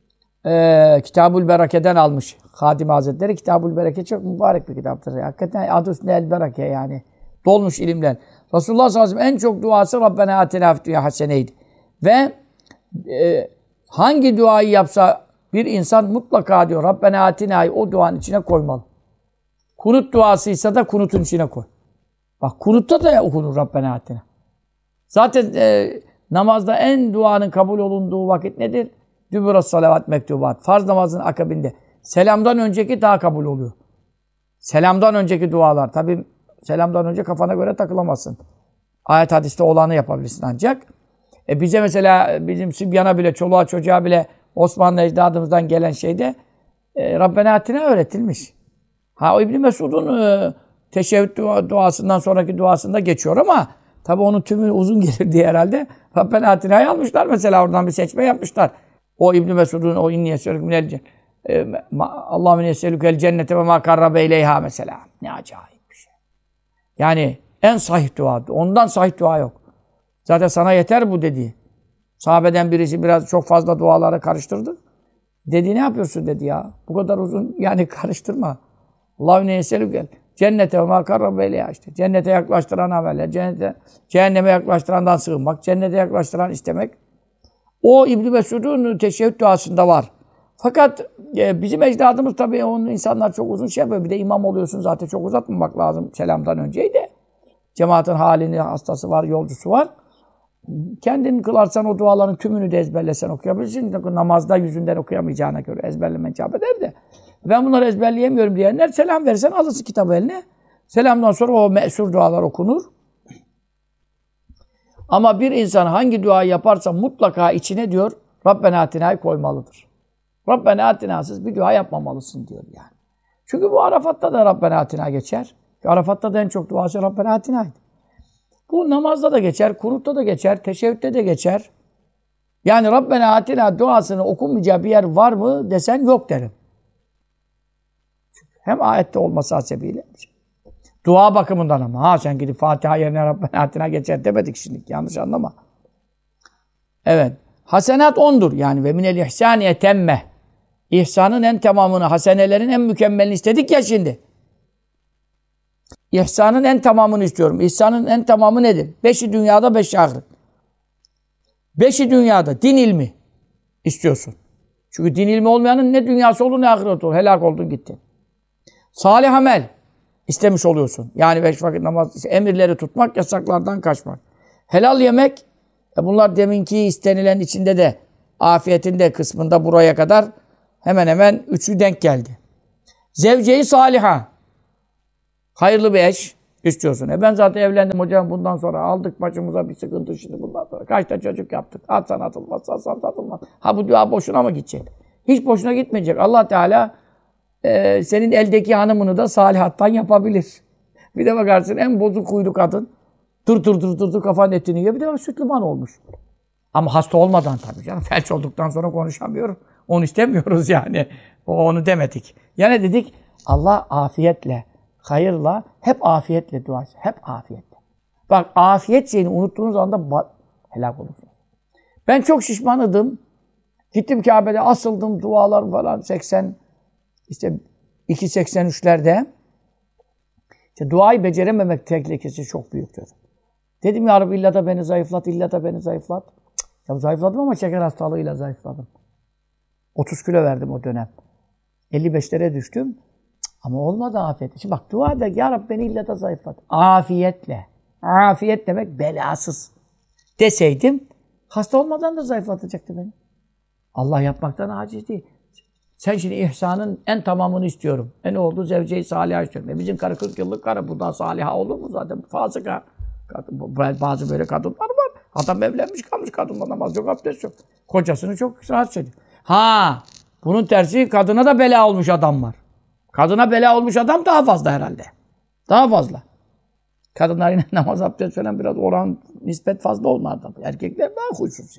e, Kitab-ül Berake'den almış Hadimi Hazretleri. Kitab-ül Bereke çok mübarek bir kitaptır. Hakikaten adı üstünde el bereke yani. Dolmuş ilimler. Resulullah sallallahu aleyhi ve sellem en çok duası Rabbena atina fid dünya haseneydi. Ve e, hangi duayı yapsa bir insan mutlaka diyor Rabbena atina'yı o duanın içine koymalı. Kunut duasıysa da kunutun içine koy. Bak kunutta da okunur Rabbena atina. Zaten e, namazda en duanın kabul olunduğu vakit nedir? Dübüras salavat mektubat. Farz namazın akabinde. Selamdan önceki daha kabul oluyor. Selamdan önceki dualar. Tabi selamdan önce kafana göre takılamazsın. Ayet hadiste olanı yapabilirsin ancak. E bize mesela bizim Sibyan'a bile, çoluğa çocuğa bile Osmanlı ecdadımızdan gelen şeyde e, Rabbena atina öğretilmiş. Ha o İbn Mesud'un e, teşehhüd duasından sonraki duasında geçiyor ama tabi onun tümü uzun gelir diye herhalde Rabbena atina'yı almışlar mesela oradan bir seçme yapmışlar. O İbn Mesud'un o inni yeselük minel cennet Allahümme yeselükel cennete ve ma karrabe ileyha mesela. Ne acayip bir şey. Yani en sahih dua. Ondan sahih dua yok. Zaten sana yeter bu dediği. Sahabeden birisi biraz çok fazla dualara karıştırdı. Dedi ne yapıyorsun dedi ya. Bu kadar uzun yani karıştırma. Allahümme yeselükel cennete ve ma karrabe ileyha işte. Cennete yaklaştıran ameller, cennete, cehenneme yaklaştırandan sığınmak, cennete yaklaştıran istemek. O İbn Mesud'un teşehhüd duasında var. Fakat e, bizim ecdadımız tabii onun insanlar çok uzun şey yapıyor. Bir de imam oluyorsun zaten çok uzatmamak lazım selamdan önceydi. Cemaatin halini, hastası var, yolcusu var. Kendin kılarsan o duaların tümünü de ezberlesen okuyabilirsin. Namazda yüzünden okuyamayacağına göre ezberlemen icap eder de. Ben bunları ezberleyemiyorum diyenler selam versen alırsın kitabı eline. Selamdan sonra o meşhur dualar okunur. Ama bir insan hangi duayı yaparsa mutlaka içine diyor Rabbena atina'yı koymalıdır. Rabbena atina'sız bir dua yapmamalısın diyor yani. Çünkü bu Arafat'ta da Rabbena atina geçer. Arafat'ta da en çok duası Rabbena atina'ydı. Bu namazda da geçer, kunutta da geçer, teşehhütte de geçer. Yani Rabbena atina duasını okunmayacağı bir yer var mı desen yok derim. Hem ayette olması hasebiyle. Dua bakımından ama. Ha sen gidip Fatiha yerine Rabbena atina geçer demedik şimdi. Yanlış anlama. Evet. Hasenat ondur. Yani ve minel ihsani etemme. İhsanın en tamamını, hasenelerin en mükemmelini istedik ya şimdi. İhsanın en tamamını istiyorum. İhsanın en tamamı nedir? Beşi dünyada, beşi ahiret. Beşi dünyada din ilmi. istiyorsun. Çünkü din ilmi olmayanın ne dünyası olur ne ahireti olur. Helak oldun gittin. Salih amel istemiş oluyorsun. Yani beş vakit namaz, işte emirleri tutmak, yasaklardan kaçmak. Helal yemek, e bunlar deminki istenilen içinde de afiyetin de kısmında buraya kadar hemen hemen üçü denk geldi. Zevce-i saliha. Hayırlı bir eş istiyorsun. E ben zaten evlendim hocam, bundan sonra aldık başımıza bir sıkıntı şimdi bundan sonra. Kaçta çocuk yaptık. Atsan atılmaz, atsan atılmaz. Ha bu dua boşuna mı gidecek? Hiç boşuna gitmeyecek. Allah Teala e, senin eldeki hanımını da salihattan yapabilir. Bir de bakarsın en bozuk huylu kadın. Dur dur dur dur dur kafanın etini yiyor. Bir de bak sütlüman olmuş. Ama hasta olmadan tabii canım. Felç olduktan sonra konuşamıyorum. Onu istemiyoruz yani. O onu demedik. Yani dedik Allah afiyetle, hayırla, hep afiyetle dua etsin. Hep afiyetle. Bak afiyet şeyini unuttuğunuz anda helak olursunuz. Ben çok şişmanıdım. Gittim Kabe'de asıldım, dualar falan seksen işte iki seksen üçlerde. İşte duayı becerememek tehlikesi çok büyüktür. Dedim ya Rabbi illa da beni zayıflat, illa da beni zayıflat. Cık, ya zayıfladım ama şeker hastalığıyla zayıfladım. otuz kilo verdim o dönem. elli beşlere düştüm. Cık, ama olmadı afiyet. Şimdi bak dua eder ya Rabbi beni illa da zayıflat. Afiyetle. Afiyet demek belasız. Deseydim hasta olmadan da zayıflatacaktı beni. Allah yapmaktan aciz değil. Sen şimdi ihsanın en tamamını istiyorum. E ne oldu? Zevce-i saliha istiyorum. E bizim karı kırk yıllık karı buradan saliha olur mu zaten? Fasıka. Bazı böyle kadınlar var. Adam evlenmiş kalmış kadınla namaz yok, abdest yok. Kocasını çok rahatsız ediyor. Ha, bunun tersi kadına da bela olmuş adam var. Kadına bela olmuş adam daha fazla herhalde. Daha fazla. Kadınlar yine namaz, abdest falan biraz oran nispet fazla onlardan. Erkekler daha huysuz.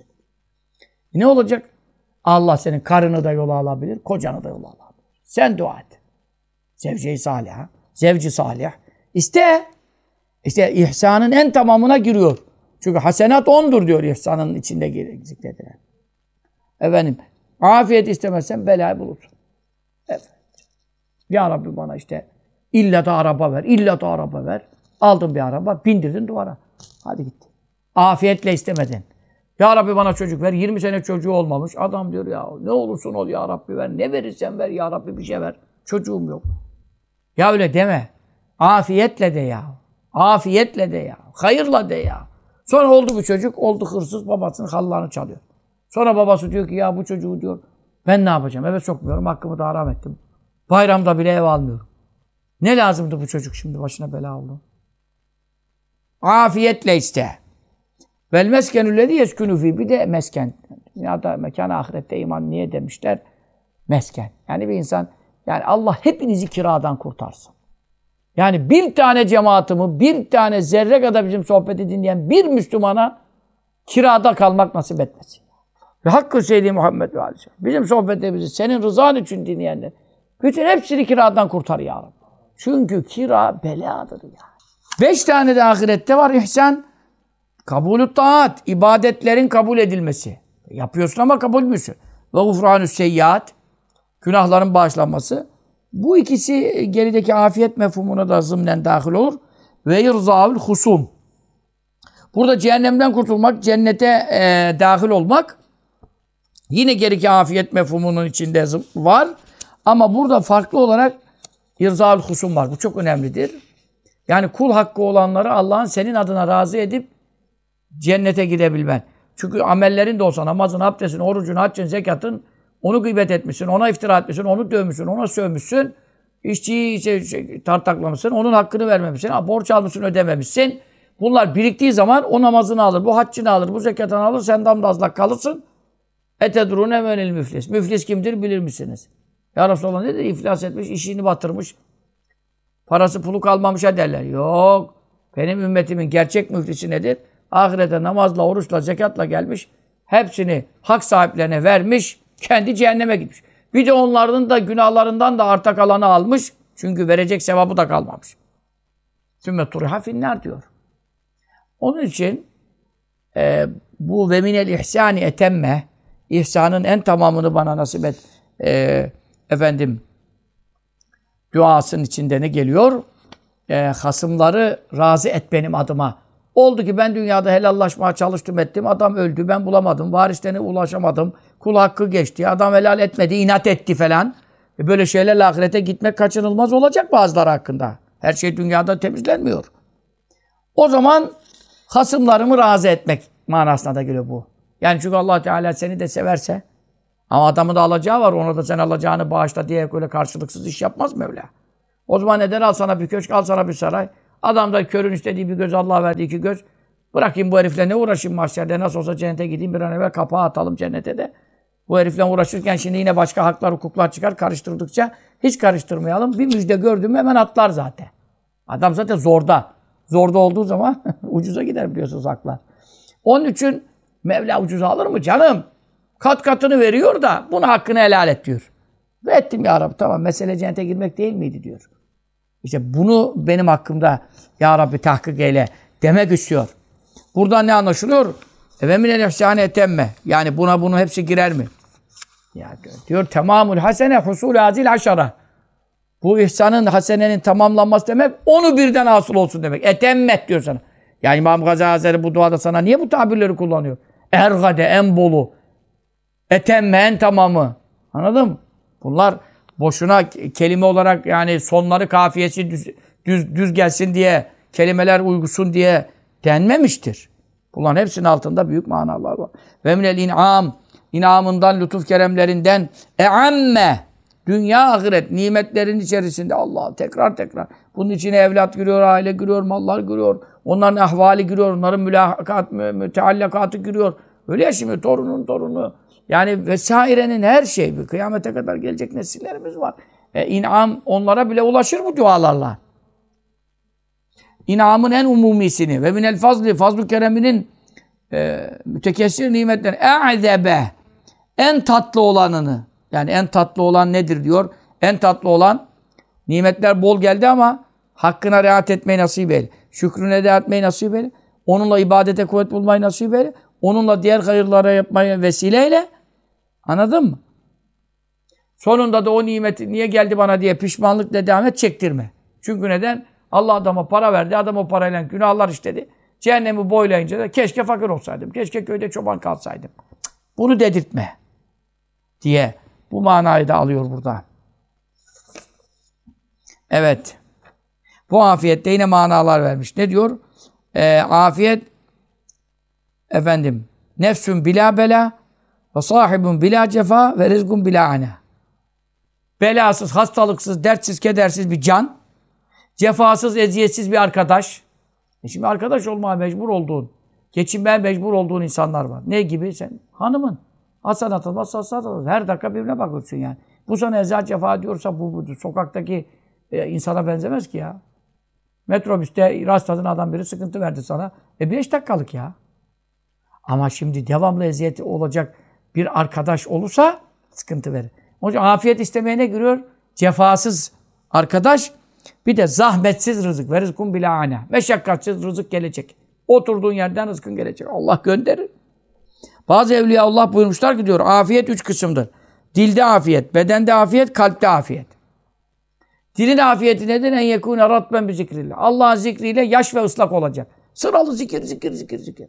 Ne olacak? Allah senin karını da yola alabilir, kocanı da yola alabilir. Sen dua et. Zevce-i salih, zevci salih. İste. İşte ihsanın en tamamına giriyor. Çünkü hasenat ondur diyor ihsanın içinde zikredilen. Efendim, afiyet istemezsen belayı bulursun. Evet. Ya Rabbi bana işte illa da araba ver, illa da araba ver. Aldın bir araba, bindirdin duvara. Hadi gitti. Afiyetle istemedin. Ya Rabbi bana çocuk ver. yirmi sene çocuğu olmamış. Adam diyor ya ne olursun ol ya Rabbi ver. Ne verirsen ver ya Rabbi bir şey ver. Çocuğum yok. Ya öyle deme. Afiyetle de ya. Afiyetle de ya. Hayırla de ya. Sonra oldu bu çocuk. Oldu hırsız. Babasının hallarını çalıyor. Sonra babası diyor ki ya bu çocuğu diyor ben ne yapacağım? Eve sokmuyorum. Hakkımı da haram ettim. Bayramda bile ev almıyorum. Ne lazımdı bu çocuk şimdi başına bela oldu? Afiyetle iste. Vel meskenüllezî yeskünü fî. Bir de mesken. Dünyada mekan ahirette iman niye demişler? Mesken. Yani bir insan, yani Allah hepinizi kiradan kurtarsın. Yani bir tane cemaatimi, bir tane zerre kadar bizim sohbeti dinleyen bir Müslümana kirada kalmak nasip etmesin. Ve hakkı Seyyid-i Muhammed ve Aleyhisselam. Bizim sohbetlerimizi senin rızan için dinleyenler. Bütün hepsini kiradan kurtar ya Rabbi. Çünkü kira beladır ya. Beş tane de ahirette var ihsan. Kabulü taat, ibadetlerin kabul edilmesi. Yapıyorsun ama kabul müsün? Ve gufranü seyyiat, günahların bağışlanması. Bu ikisi gerideki afiyet mefhumuna da zımnen dahil olur. Ve irzâül husum. Burada cehennemden kurtulmak, cennete e, dahil olmak yine gerideki afiyet mefhumunun içinde var. Ama burada farklı olarak irzâül husum var. Bu çok önemlidir. Yani kul hakkı olanları Allah'ın senin adına razı edip cennete gidebilmen. Çünkü amellerin de olsa namazın, abdestin, orucun, haccın, zekatın onu gıybet etmişsin, ona iftira etmişsin, onu dövmüşsün, ona sövmüşsün, işçiyi şey, şey, tartaklamışsın, onun hakkını vermemişsin, borç almışsın, ödememişsin. Bunlar biriktiği zaman o namazını alır, bu haccını alır, bu zekatını alır, sen damdazlak kalırsın. Etedrûne menil müflis. Müflis kimdir bilir misiniz? Ya Resulallah ne dedi? İflas etmiş, işini batırmış, parası pulu kalmamışa derler. Yok. Benim ümmetimin gerçek müflisi nedir? Ahirete namazla, oruçla, zekatla gelmiş. Hepsini hak sahiplerine vermiş. Kendi cehenneme gitmiş. Bir de onların da günahlarından da arta kalanı almış. Çünkü verecek sevabı da kalmamış. Sümme turiha finnâr diyor. Onun için e, bu ve minel ihsâni etemme, ihsanın en tamamını bana nasip et. E, efendim duasının içinde ne geliyor? E, hasımları razı et benim adıma. Oldu ki ben dünyada helallaşmaya çalıştım ettim. Adam öldü. Ben bulamadım. Varislerine ulaşamadım. Kul hakkı geçti. Adam helal etmedi. İnat etti falan. E böyle şeylerle ahirete gitmek kaçınılmaz olacak bazıları hakkında. Her şey dünyada temizlenmiyor. O zaman hasımlarımı razı etmek manasına da geliyor bu. Yani çünkü Allah Teala seni de severse ama adamın da alacağı var. Ona da sen alacağını bağışla diye böyle karşılıksız iş yapmaz Mevla. O zaman neden al sana bir köşk, al sana bir saray. Adam da körün istediği bir göz, Allah verdi iki göz. Bırakayım bu herifle ne uğraşayım mahşerde. Nasıl olsa cennete gideyim bir an evvel kapağı atalım cennete de. Bu herifle uğraşırken şimdi yine başka haklar, hukuklar çıkar. Karıştırdıkça hiç karıştırmayalım. Bir müjde gördüm hemen atlar zaten. Adam zaten zorda. Zorda olduğu zaman ucuza gider biliyorsunuz haklar. Onun için Mevla ucuza alır mı canım? Kat katını veriyor da bunun hakkını helal et diyor. Ve ettim ya Rabbi tamam mesele cennete girmek değil miydi diyor. İşte bunu benim hakkımda ya Rabbi tahkik eyle demek istiyor. Buradan ne anlaşılıyor? Ve minel ihsâne etemme. Yani buna bunu hepsi girer mi? Ya diyor tamamul hasene husul azil aşara. Bu ihsanın, hasenenin tamamlanması demek onu birden hasıl olsun demek. Etemmet diyor sana. Yani İmam Gazali Hazretleri bu duada sana niye bu tabirleri kullanıyor? Ergade, en bolu. Etemme, en tamamı. Anladın mı? Bunlar boşuna kelime olarak yani sonları kafiyesi düz, düz, düz gelsin diye, kelimeler uygusun diye denmemiştir. Bunların hepsinin altında büyük manalar var. Ve minel in'am, inamından, lütuf keremlerinden e'amme, dünya ahiret nimetlerin içerisinde Allah tekrar tekrar. Bunun içine evlat giriyor, aile giriyor, mallar giriyor. Onların ahvali giriyor, onların mülahakat, müteallakatı giriyor. Öyle ya şimdi torunun torunu. Yani vesairenin her şeyi. Kıyamete kadar gelecek nesillerimiz var. E, inam onlara bile ulaşır bu dualarla. İnamın en umumisini ve minel fazli, fazl-ı kereminin e, mütekessir nimetlerini e'zebe, en tatlı olanını. Yani en tatlı olan nedir diyor. En tatlı olan nimetler bol geldi ama hakkına riayet etmeyi nasip eyle. Şükrüne eda etmeyi nasip eyle. Onunla ibadete kuvvet bulmayı nasip eyle. Onunla diğer hayırlara yapmayı vesileyle. Anladın mı? Sonunda da o nimeti niye geldi bana diye pişmanlıkla devam et çektirme. Çünkü neden? Allah adama para verdi. Adam o parayla günahlar işledi. Cehennemi boylayınca da keşke fakir olsaydım. Keşke köyde çoban kalsaydım. Bunu dedirtme. Diye bu manayı da alıyor burada. Evet. Bu afiyette yine manalar vermiş. Ne diyor? Ee, afiyet efendim nefsün bila bela ve sahibun bila cefa ve rizkun bila ana. Belasız, hastalıksız, dertsiz, kedersiz bir can. Cefasız, eziyetsiz bir arkadaş. E şimdi arkadaş olmaya mecbur olduğun, geçinmeye mecbur olduğun insanlar var. Ne gibi? Sen hanımın. Hasan atılmaz, hasan atılmaz. Her dakika birbirine bakıyorsun yani. Bu sana eziyet cefa diyorsa bu budur. Sokaktaki e, insana benzemez ki ya. Metrobüste rastladığın adam biri sıkıntı verdi sana. E beş dakikalık ya. Ama şimdi devamlı eziyeti olacak bir arkadaş olursa sıkıntı verir. Onun için afiyet istemeye ne giriyor? Cefasız arkadaş, bir de zahmetsiz rızık. Ve rızkun bila ane. Meşakkatsiz rızık gelecek. Oturduğun yerden rızkın gelecek. Allah gönderir. Bazı evliya Allah buyurmuşlar ki diyor, afiyet üç kısımdır. Dilde afiyet, bedende afiyet, kalpte afiyet. Dilin afiyeti nedir? En yekûne ratben bi zikrillah. Allah'ın zikriyle yaş ve ıslak olacak. Sıralı zikir, zikir, zikir, zikir.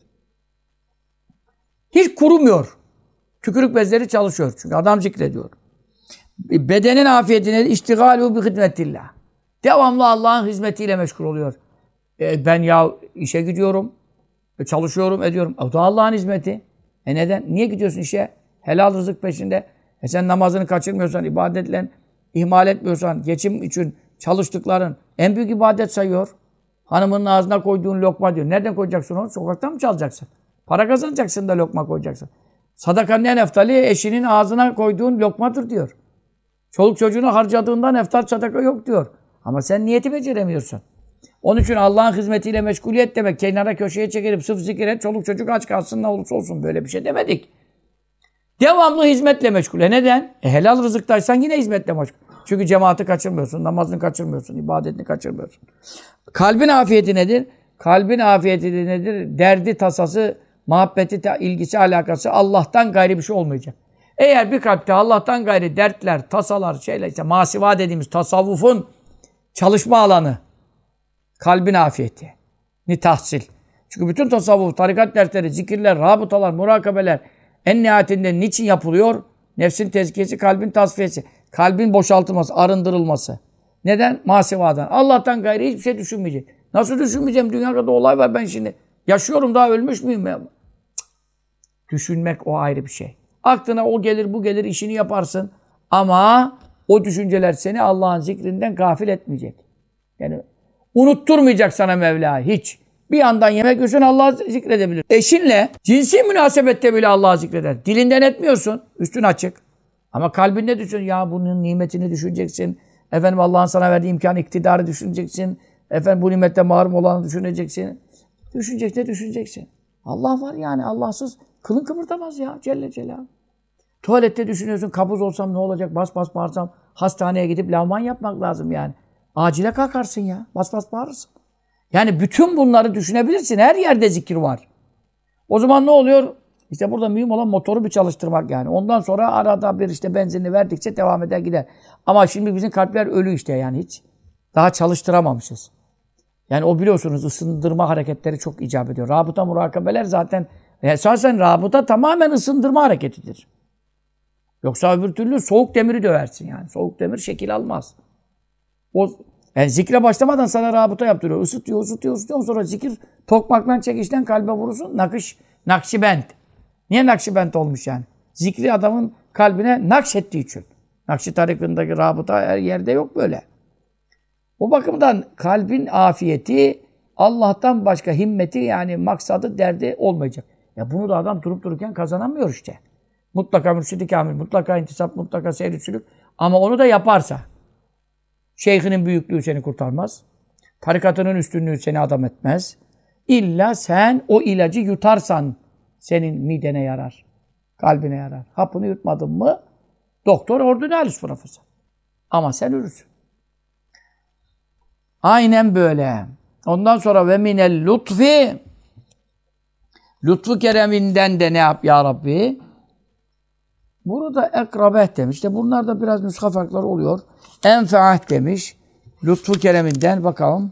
Hiç kurumuyor. Tükürük bezleri çalışıyor. Çünkü adam zikrediyor. Bedenin afiyeti nedir? İştigalû bi hidmetillah. Devamlı Allah'ın hizmetiyle meşgul oluyor. E ben ya işe gidiyorum, e çalışıyorum, ediyorum. O da Allah'ın hizmeti. E neden? Niye gidiyorsun işe? Helal rızık peşinde. E sen namazını kaçırmıyorsan, ibadetle ihmal etmiyorsan, geçim için çalıştıkların en büyük ibadet sayıyor. Hanımının ağzına koyduğun lokma diyor. Nereden koyacaksın onu? Sokaktan mı çalacaksın? Para kazanacaksın da lokma koyacaksın. Sadakanın en eftali eşinin ağzına koyduğun lokmadır diyor. Çoluk çocuğunu harcadığından eftal sadaka yok diyor. Ama sen niyeti beceremiyorsun. Onun için Allah'ın hizmetiyle meşguliyet demek. Kenara köşeye çekilip sırf zikir et, çoluk çocuk aç kalsın ne olursa olsun. Böyle bir şey demedik. Devamlı hizmetle meşgul. E neden? E helal rızıktaysan yine hizmetle meşgul. Çünkü cemaati kaçırmıyorsun, namazını kaçırmıyorsun, ibadetini kaçırmıyorsun. Kalbin afiyeti nedir? Kalbin afiyeti nedir? Derdi, tasası, muhabbeti, ilgisi, alakası Allah'tan gayri bir şey olmayacak. Eğer bir kalpte Allah'tan gayri dertler, tasalar, şeyler, işte masiva dediğimiz tasavvufun çalışma alanı, kalbin afiyeti, ni tahsil. Çünkü bütün tasavvuf, tarikat dersleri, zikirler, rabıtalar, murakabeler en nihayetinde niçin yapılıyor? Nefsin tezkiyesi, kalbin tasfiyesi. Kalbin boşaltılması, arındırılması. Neden? Masivadan. Allah'tan gayrı hiçbir şey düşünmeyecek. Nasıl düşünmeyeceğim? Dünya kadar olay var ben şimdi. Yaşıyorum, daha ölmüş müyüm ya? Cık. Düşünmek o ayrı bir şey. Aklına o gelir, bu gelir, işini yaparsın. Ama o düşünceler seni Allah'ın zikrinden gafil etmeyecek. Yani unutturmayacak sana Mevla hiç. Bir yandan yemek yiyorsun, Allah'ı zikredebilir. Eşinle cinsi münasebette bile Allah'ı zikreder. Dilinden etmiyorsun, üstün açık. Ama kalbinde düşün, ya bunun nimetini düşüneceksin. Efendim Allah'ın sana verdiği imkanı, iktidarı düşüneceksin. Efendim bu nimette mahrum olanı düşüneceksin. Düşüneceksin de düşüneceksin. Allah var yani, Allahsız kılın kıpırdamaz ya Celle Celaluhu. Tuvalette düşünüyorsun, kabuz olsam ne olacak, bas bas bağırsam, hastaneye gidip lavman yapmak lazım yani. Acile kalkarsın ya, bas bas bağırırsın. Yani bütün bunları düşünebilirsin, her yerde zikir var. O zaman ne oluyor? İşte burada mühim olan motoru bir çalıştırmak yani. Ondan sonra arada bir işte benzinini verdikçe devam eder gider. Ama şimdi bizim kalpler ölü işte yani hiç. Daha çalıştıramamışız. Yani o biliyorsunuz ısındırma hareketleri çok icap ediyor. Rabıta, murakabeler zaten esasen rabıta tamamen ısındırma hareketidir. Yoksa öbür türlü soğuk demiri döversin yani. Soğuk demir şekil almaz. O yani zikre başlamadan sana rabıta yaptırıyor. Isıtıyor, ısıtıyor, ısıtıyor. Sonra zikir tokmaktan çekişten kalbe vurursun. Nakış, Nakşibend. Niye Nakşibend olmuş yani? Zikri adamın kalbine nakşettiği için. Nakşi tarikındaki rabıta her yerde yok böyle. O bakımdan kalbin afiyeti Allah'tan başka himmeti yani maksadı, derdi olmayacak. Ya bunu da adam durup dururken kazanamıyor işte. Mutlaka mürşid-i kamil, mutlaka intisap, mutlaka seyr-i sülük. Ama onu da yaparsa şeyhinin büyüklüğü seni kurtarmaz. Tarikatının üstünlüğü seni adam etmez. İlla sen o ilacı yutarsan senin midene yarar. Kalbine yarar. Hapını yutmadın mı doktor ordinalis profesör. Ama sen ölürsün. Aynen böyle. Ondan sonra ve minel lütfi lütfu kereminden de ne yap ya Rabbi? Burada ekrabeh demiş. İşte bunlar da biraz nüsha farkları oluyor. Enfeah demiş. Lütfu kereminden bakalım.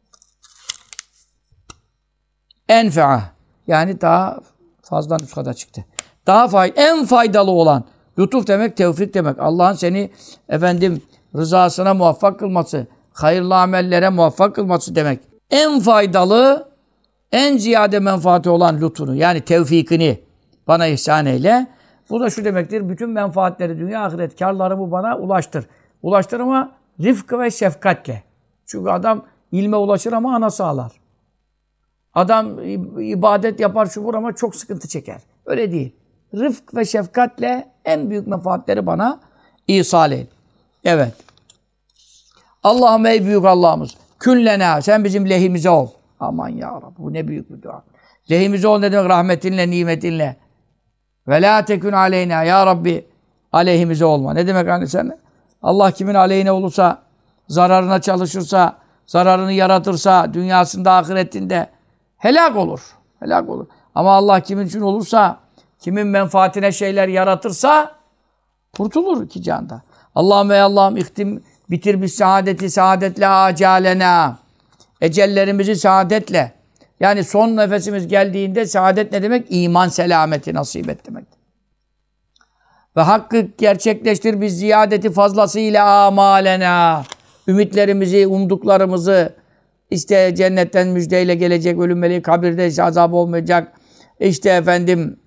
Enfeah. Yani daha fazla nüshada çıktı. Daha fay en faydalı olan. Lütuf demek, tevfik demek. Allah'ın seni efendim rızasına muvaffak kılması, hayırlı amellere muvaffak kılması demek. En faydalı, en ziyade menfaati olan lütfunu yani tevfikini bana ihsan eyle. Bu da şu demektir. Bütün menfaatleri, dünya ahiret karlarımı bana ulaştır. Ulaştır ama rifk ve şefkatle. Çünkü adam ilme ulaşır ama anası ağlar. Adam ibadet yapar şubur ama çok sıkıntı çeker. Öyle değil. Rifk ve şefkatle en büyük menfaatleri bana ihsal et. Evet. Allah'ım ey büyük Allah'ımız. Küllena. Sen bizim lehimize ol. Aman ya Rabbi. Bu ne büyük bir dua. Lehimize ol ne demek? Rahmetinle, nimetinle. Ve la tekün aleyna. Ya Rabbi aleyhimize olma. Ne demek hani sen? Allah kimin aleyhine olursa, zararına çalışırsa, zararını yaratırsa, dünyasında, ahiretinde helak olur. Helak olur. Ama Allah kimin için olursa, kimin menfaatine şeyler yaratırsa kurtulur iki canda. Allah'ım ey Allah'ım ihtim bitir biz saadeti saadetle acalena. Ecellerimizi saadetle. Yani son nefesimiz geldiğinde saadet ne demek? İman selameti nasip et demek. Ve hakkı gerçekleştir biz ziyadeti fazlasıyla amalena. Ümitlerimizi, umduklarımızı işte cennetten müjdeyle gelecek ölüm meleği, kabirde ise azap olmayacak. İşte efendim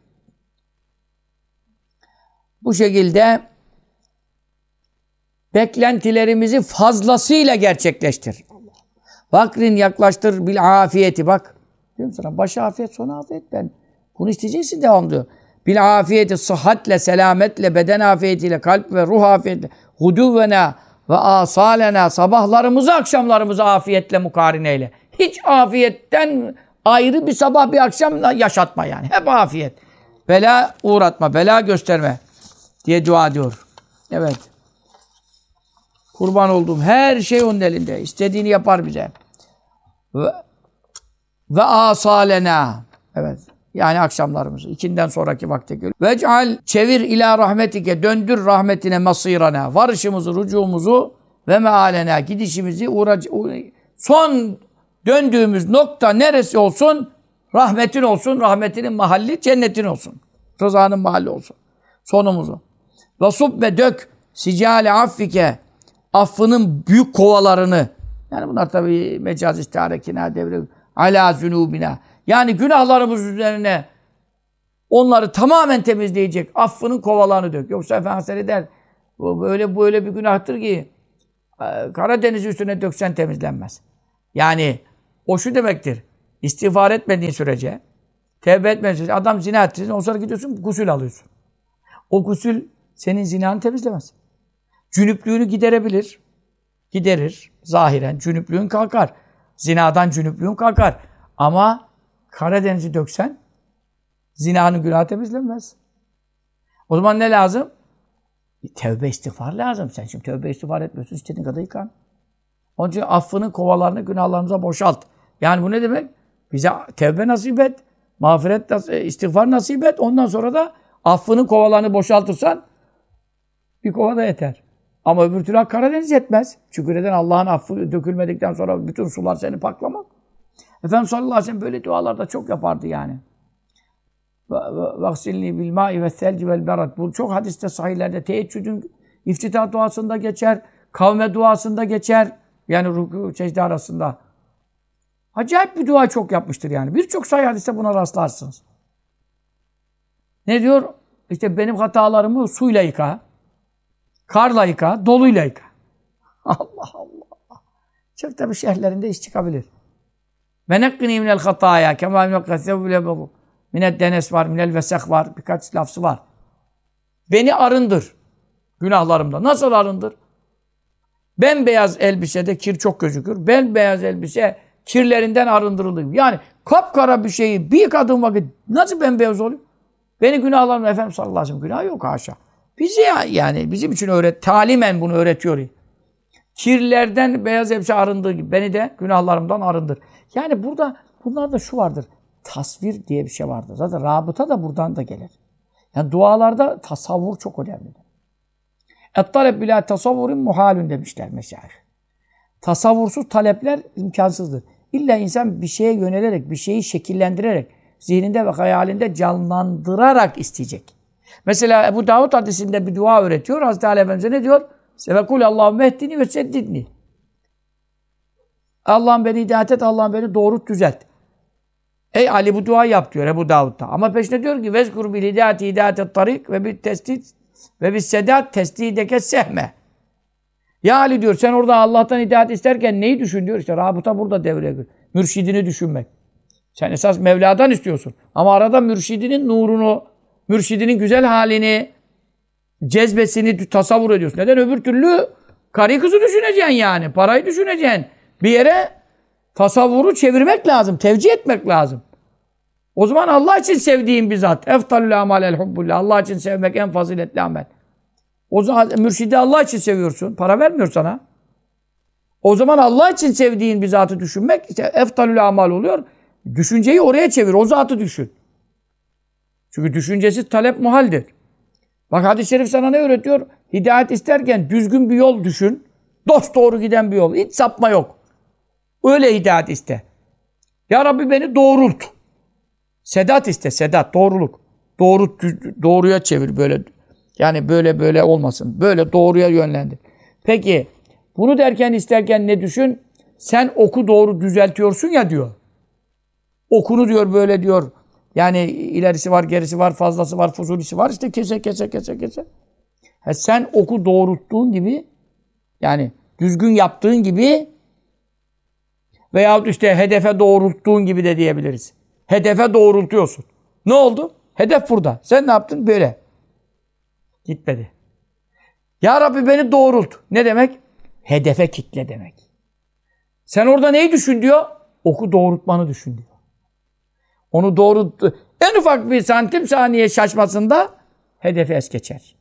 bu şekilde beklentilerimizi fazlasıyla gerçekleştir. Vakrin yaklaştır bil afiyeti. Bak diyorum sana başı afiyet sonu afiyet ben. Bunu isteyeceksin devam diyor. Bil afiyeti sıhhatle, selametle, beden afiyetiyle, kalp ve ruh afiyetiyle, huduvvena ve asalena sabahlarımızı akşamlarımızı afiyetle mukarineyle. Hiç afiyetten ayrı bir sabah bir akşam yaşatma yani. Hep afiyet. Bela uğratma, bela gösterme diye dua ediyor. Evet. Kurban olduğum her şey onun elinde. İstediğini yapar bize. Ve, ve asalena. Evet. Yani akşamlarımızı. İkinden sonraki vakte göre. Vec'al çevir ila rahmetike. Döndür rahmetine masirana. Varışımızı, rücumuzu ve mealena. Gidişimizi uğrac son döndüğümüz nokta neresi olsun? Rahmetin olsun, rahmetinin mahalli cennetin olsun. Rızanın mahalli olsun. Sonumuzu. Ve subbe dök sicale affike, affının büyük kovalarını. Yani bunlar tabii mecaz istiharekine devre ala zunubina. Yani günahlarımız üzerine onları tamamen temizleyecek affının kovalarını dök. Yoksa Efendimiz der, bu böyle böyle bir günahtır ki Karadeniz üstüne döksen temizlenmez. Yani o şu demektir. İstiğfar etmediğin sürece, tevbe etmediğin sürece, adam zina ettin, o sonra gidiyorsun gusül alıyorsun. O gusül senin zinanı temizlemez. Cünüplüğünü giderebilir. Giderir. Zahiren cünüplüğün kalkar. Zinadan cünüplüğün kalkar. Ama Karadeniz'i döksen zinanın günahı temizlenmez. O zaman ne lazım? Tevbe istiğfar lazım. Sen şimdi tevbe istiğfar etmiyorsun. İstediğin kadar yıkan. Onun için affını, kovalarını, günahlarımıza boşalt. Yani bu ne demek? Bize tevbe nasip et. Mağfiret, istiğfar nasip et. Ondan sonra da affını, kovalarını boşaltırsan bir kova da yeter. Ama öbür türlü Karadeniz yetmez. Çünkü neden? Allah'ın affı dökülmedikten sonra bütün sular seni paklamaz. Efendimiz sallallahu aleyhi ve sellem böyle dualarda çok yapardı yani. Vaksilni bil ma'i ve selci vel berat. Bu çok hadiste sahihlerde. Teheccüdün iftitah duasında geçer. Kavme duasında geçer. Yani rükû, secde arasında. Acayip bir dua çok yapmıştır yani. Birçok sahih hadiste buna rastlarsınız. Ne diyor? İşte benim hatalarımı suyla yıka. Karla yıka, doluyla yıka. Allah Allah. Çok tabi şehirlerinde iş çıkabilir. Ve nekkini minel hataya kema yukassev bile bu. Minel denes var, minel vesek var. Birkaç lafzı var. Beni arındır günahlarımda. Nasıl arındır? Bembeyaz elbisede kir çok gözükür. Bembeyaz elbise kirlerinden arındırılır. Yani kapkara bir şeyi bir yıkadığım vakit nasıl bembeyaz oluyor? Beni günahlarımda Efendimiz sallallahu aleyhi ve sellem günah yok haşa. Bizi yani bizim için öğret, talimen bunu öğretiyor. Kirlerden beyaz elbise arındığı gibi beni de günahlarımdan arındır. Yani burada bunlarda şu vardır. Tasvir diye bir şey vardır. Zaten rabıta da buradan da gelir. Yani dualarda tasavvur çok önemlidir. Et-talep bila tasavvurin muhalün demişler meşayih. Tasavvursuz talepler imkansızdır. İlla insan bir şeye yönelerek, bir şeyi şekillendirerek, zihninde ve hayalinde canlandırarak isteyecek. Mesela Ebu Davud hadisinde bir dua öğretiyor. Hazreti Ali Efendimiz'e ne diyor? Sevekul Allahümme ehdini ve seddidni. Allah'ım beni hidayet et, Allah'ım beni doğrult, düzelt. Ey Ali bu duayı yap diyor Ebu Davud'da. Ama peşine diyor ki vezkur bil hidayeti hidayetet tarik ve bil tesdid ve bil sedat tesdideke sehme. Ya Ali diyor sen orada Allah'tan hidayet isterken neyi düşün diyor. İşte rabıta burada devreye giriyor. Mürşidini düşünmek. Sen esas Mevla'dan istiyorsun. Ama arada mürşidinin nurunu, mürşidinin güzel halini, cezbesini tasavvur ediyorsun. Neden? Öbür türlü karı kızı düşüneceksin yani. Parayı düşüneceksin. Bir yere tasavvuru çevirmek lazım. Tevcih etmek lazım. O zaman Allah için sevdiğin bir zat. Eftalül amalel hubbullah. Allah için sevmek en faziletli amel. O zaman mürşidi Allah için seviyorsun. Para vermiyor sana. O zaman Allah için sevdiğin bir zatı düşünmek işte eftalül amal oluyor. Düşünceyi oraya çevir. O zatı düşün. Çünkü düşüncesiz talep muhaldir. Bak hadis-i şerif sana ne öğretiyor? Hidayet isterken düzgün bir yol düşün. Dosdoğru giden bir yol. Hiç sapma yok. Öyle hidayet iste. Ya Rabbi beni doğrult. Sedat iste. Sedat. Doğruluk. Doğru, doğruya çevir böyle. Yani böyle böyle olmasın. Böyle doğruya yönlendir. Peki bunu derken isterken ne düşün? Sen oku doğru düzeltiyorsun ya diyor. Okunu diyor böyle diyor. Yani ilerisi var, gerisi var, fazlası var, fuzulisi var. İşte kese kese kese kese. Ha, sen oku doğrulttuğun gibi yani düzgün yaptığın gibi veyahut işte hedefe doğrulttuğun gibi de diyebiliriz. Hedefe doğrultuyorsun. Ne oldu? Hedef burada. Sen ne yaptın? Böyle. Gitmedi. Ya Rabbi beni doğrult. Ne demek? Hedefe kitle demek. Sen orada neyi düşün diyor? Oku doğrultmanı düşün diyor. Onu doğrulttu. En ufak bir santim saniye şaşmasında hedefi es geçer.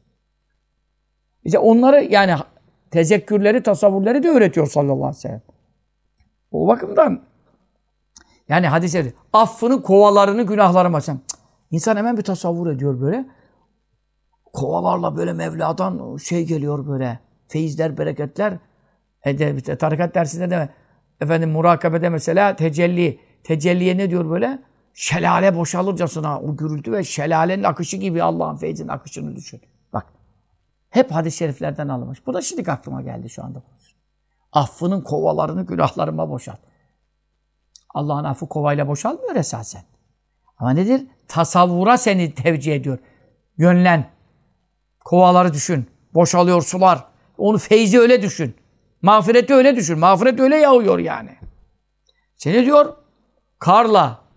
İşte onları yani tezekkürleri, tasavvurları da öğretiyor sallallahu aleyhi ve sellem. O bakımdan yani hadis-i affını, kovalarını, günahlarımı açan. İnsan hemen bir tasavvur ediyor böyle. Kovalarla böyle Mevla'dan şey geliyor böyle. Feyizler, bereketler. E tarikat dersinde de efendim murakabede mesela tecelli. Tecelliye ne diyor böyle? şelale boşalırcasına o gürültü ve şelalenin akışı gibi Allah'ın feyzinin akışını düşün. Bak. Hep hadis-i şeriflerden alınmış. Bu da şimdi aklıma geldi şu anda. Affının kovalarını günahlarıma boşalt. Allah'ın affı kovayla boşalmıyor esasen. Ama nedir? Tasavvura seni tevcih ediyor. Yönlen. Kovaları düşün. Boşalıyor sular. Onu feyzi öyle düşün. Mağfireti öyle düşün. Mağfiret öyle yağıyor yani. Seni diyor karla,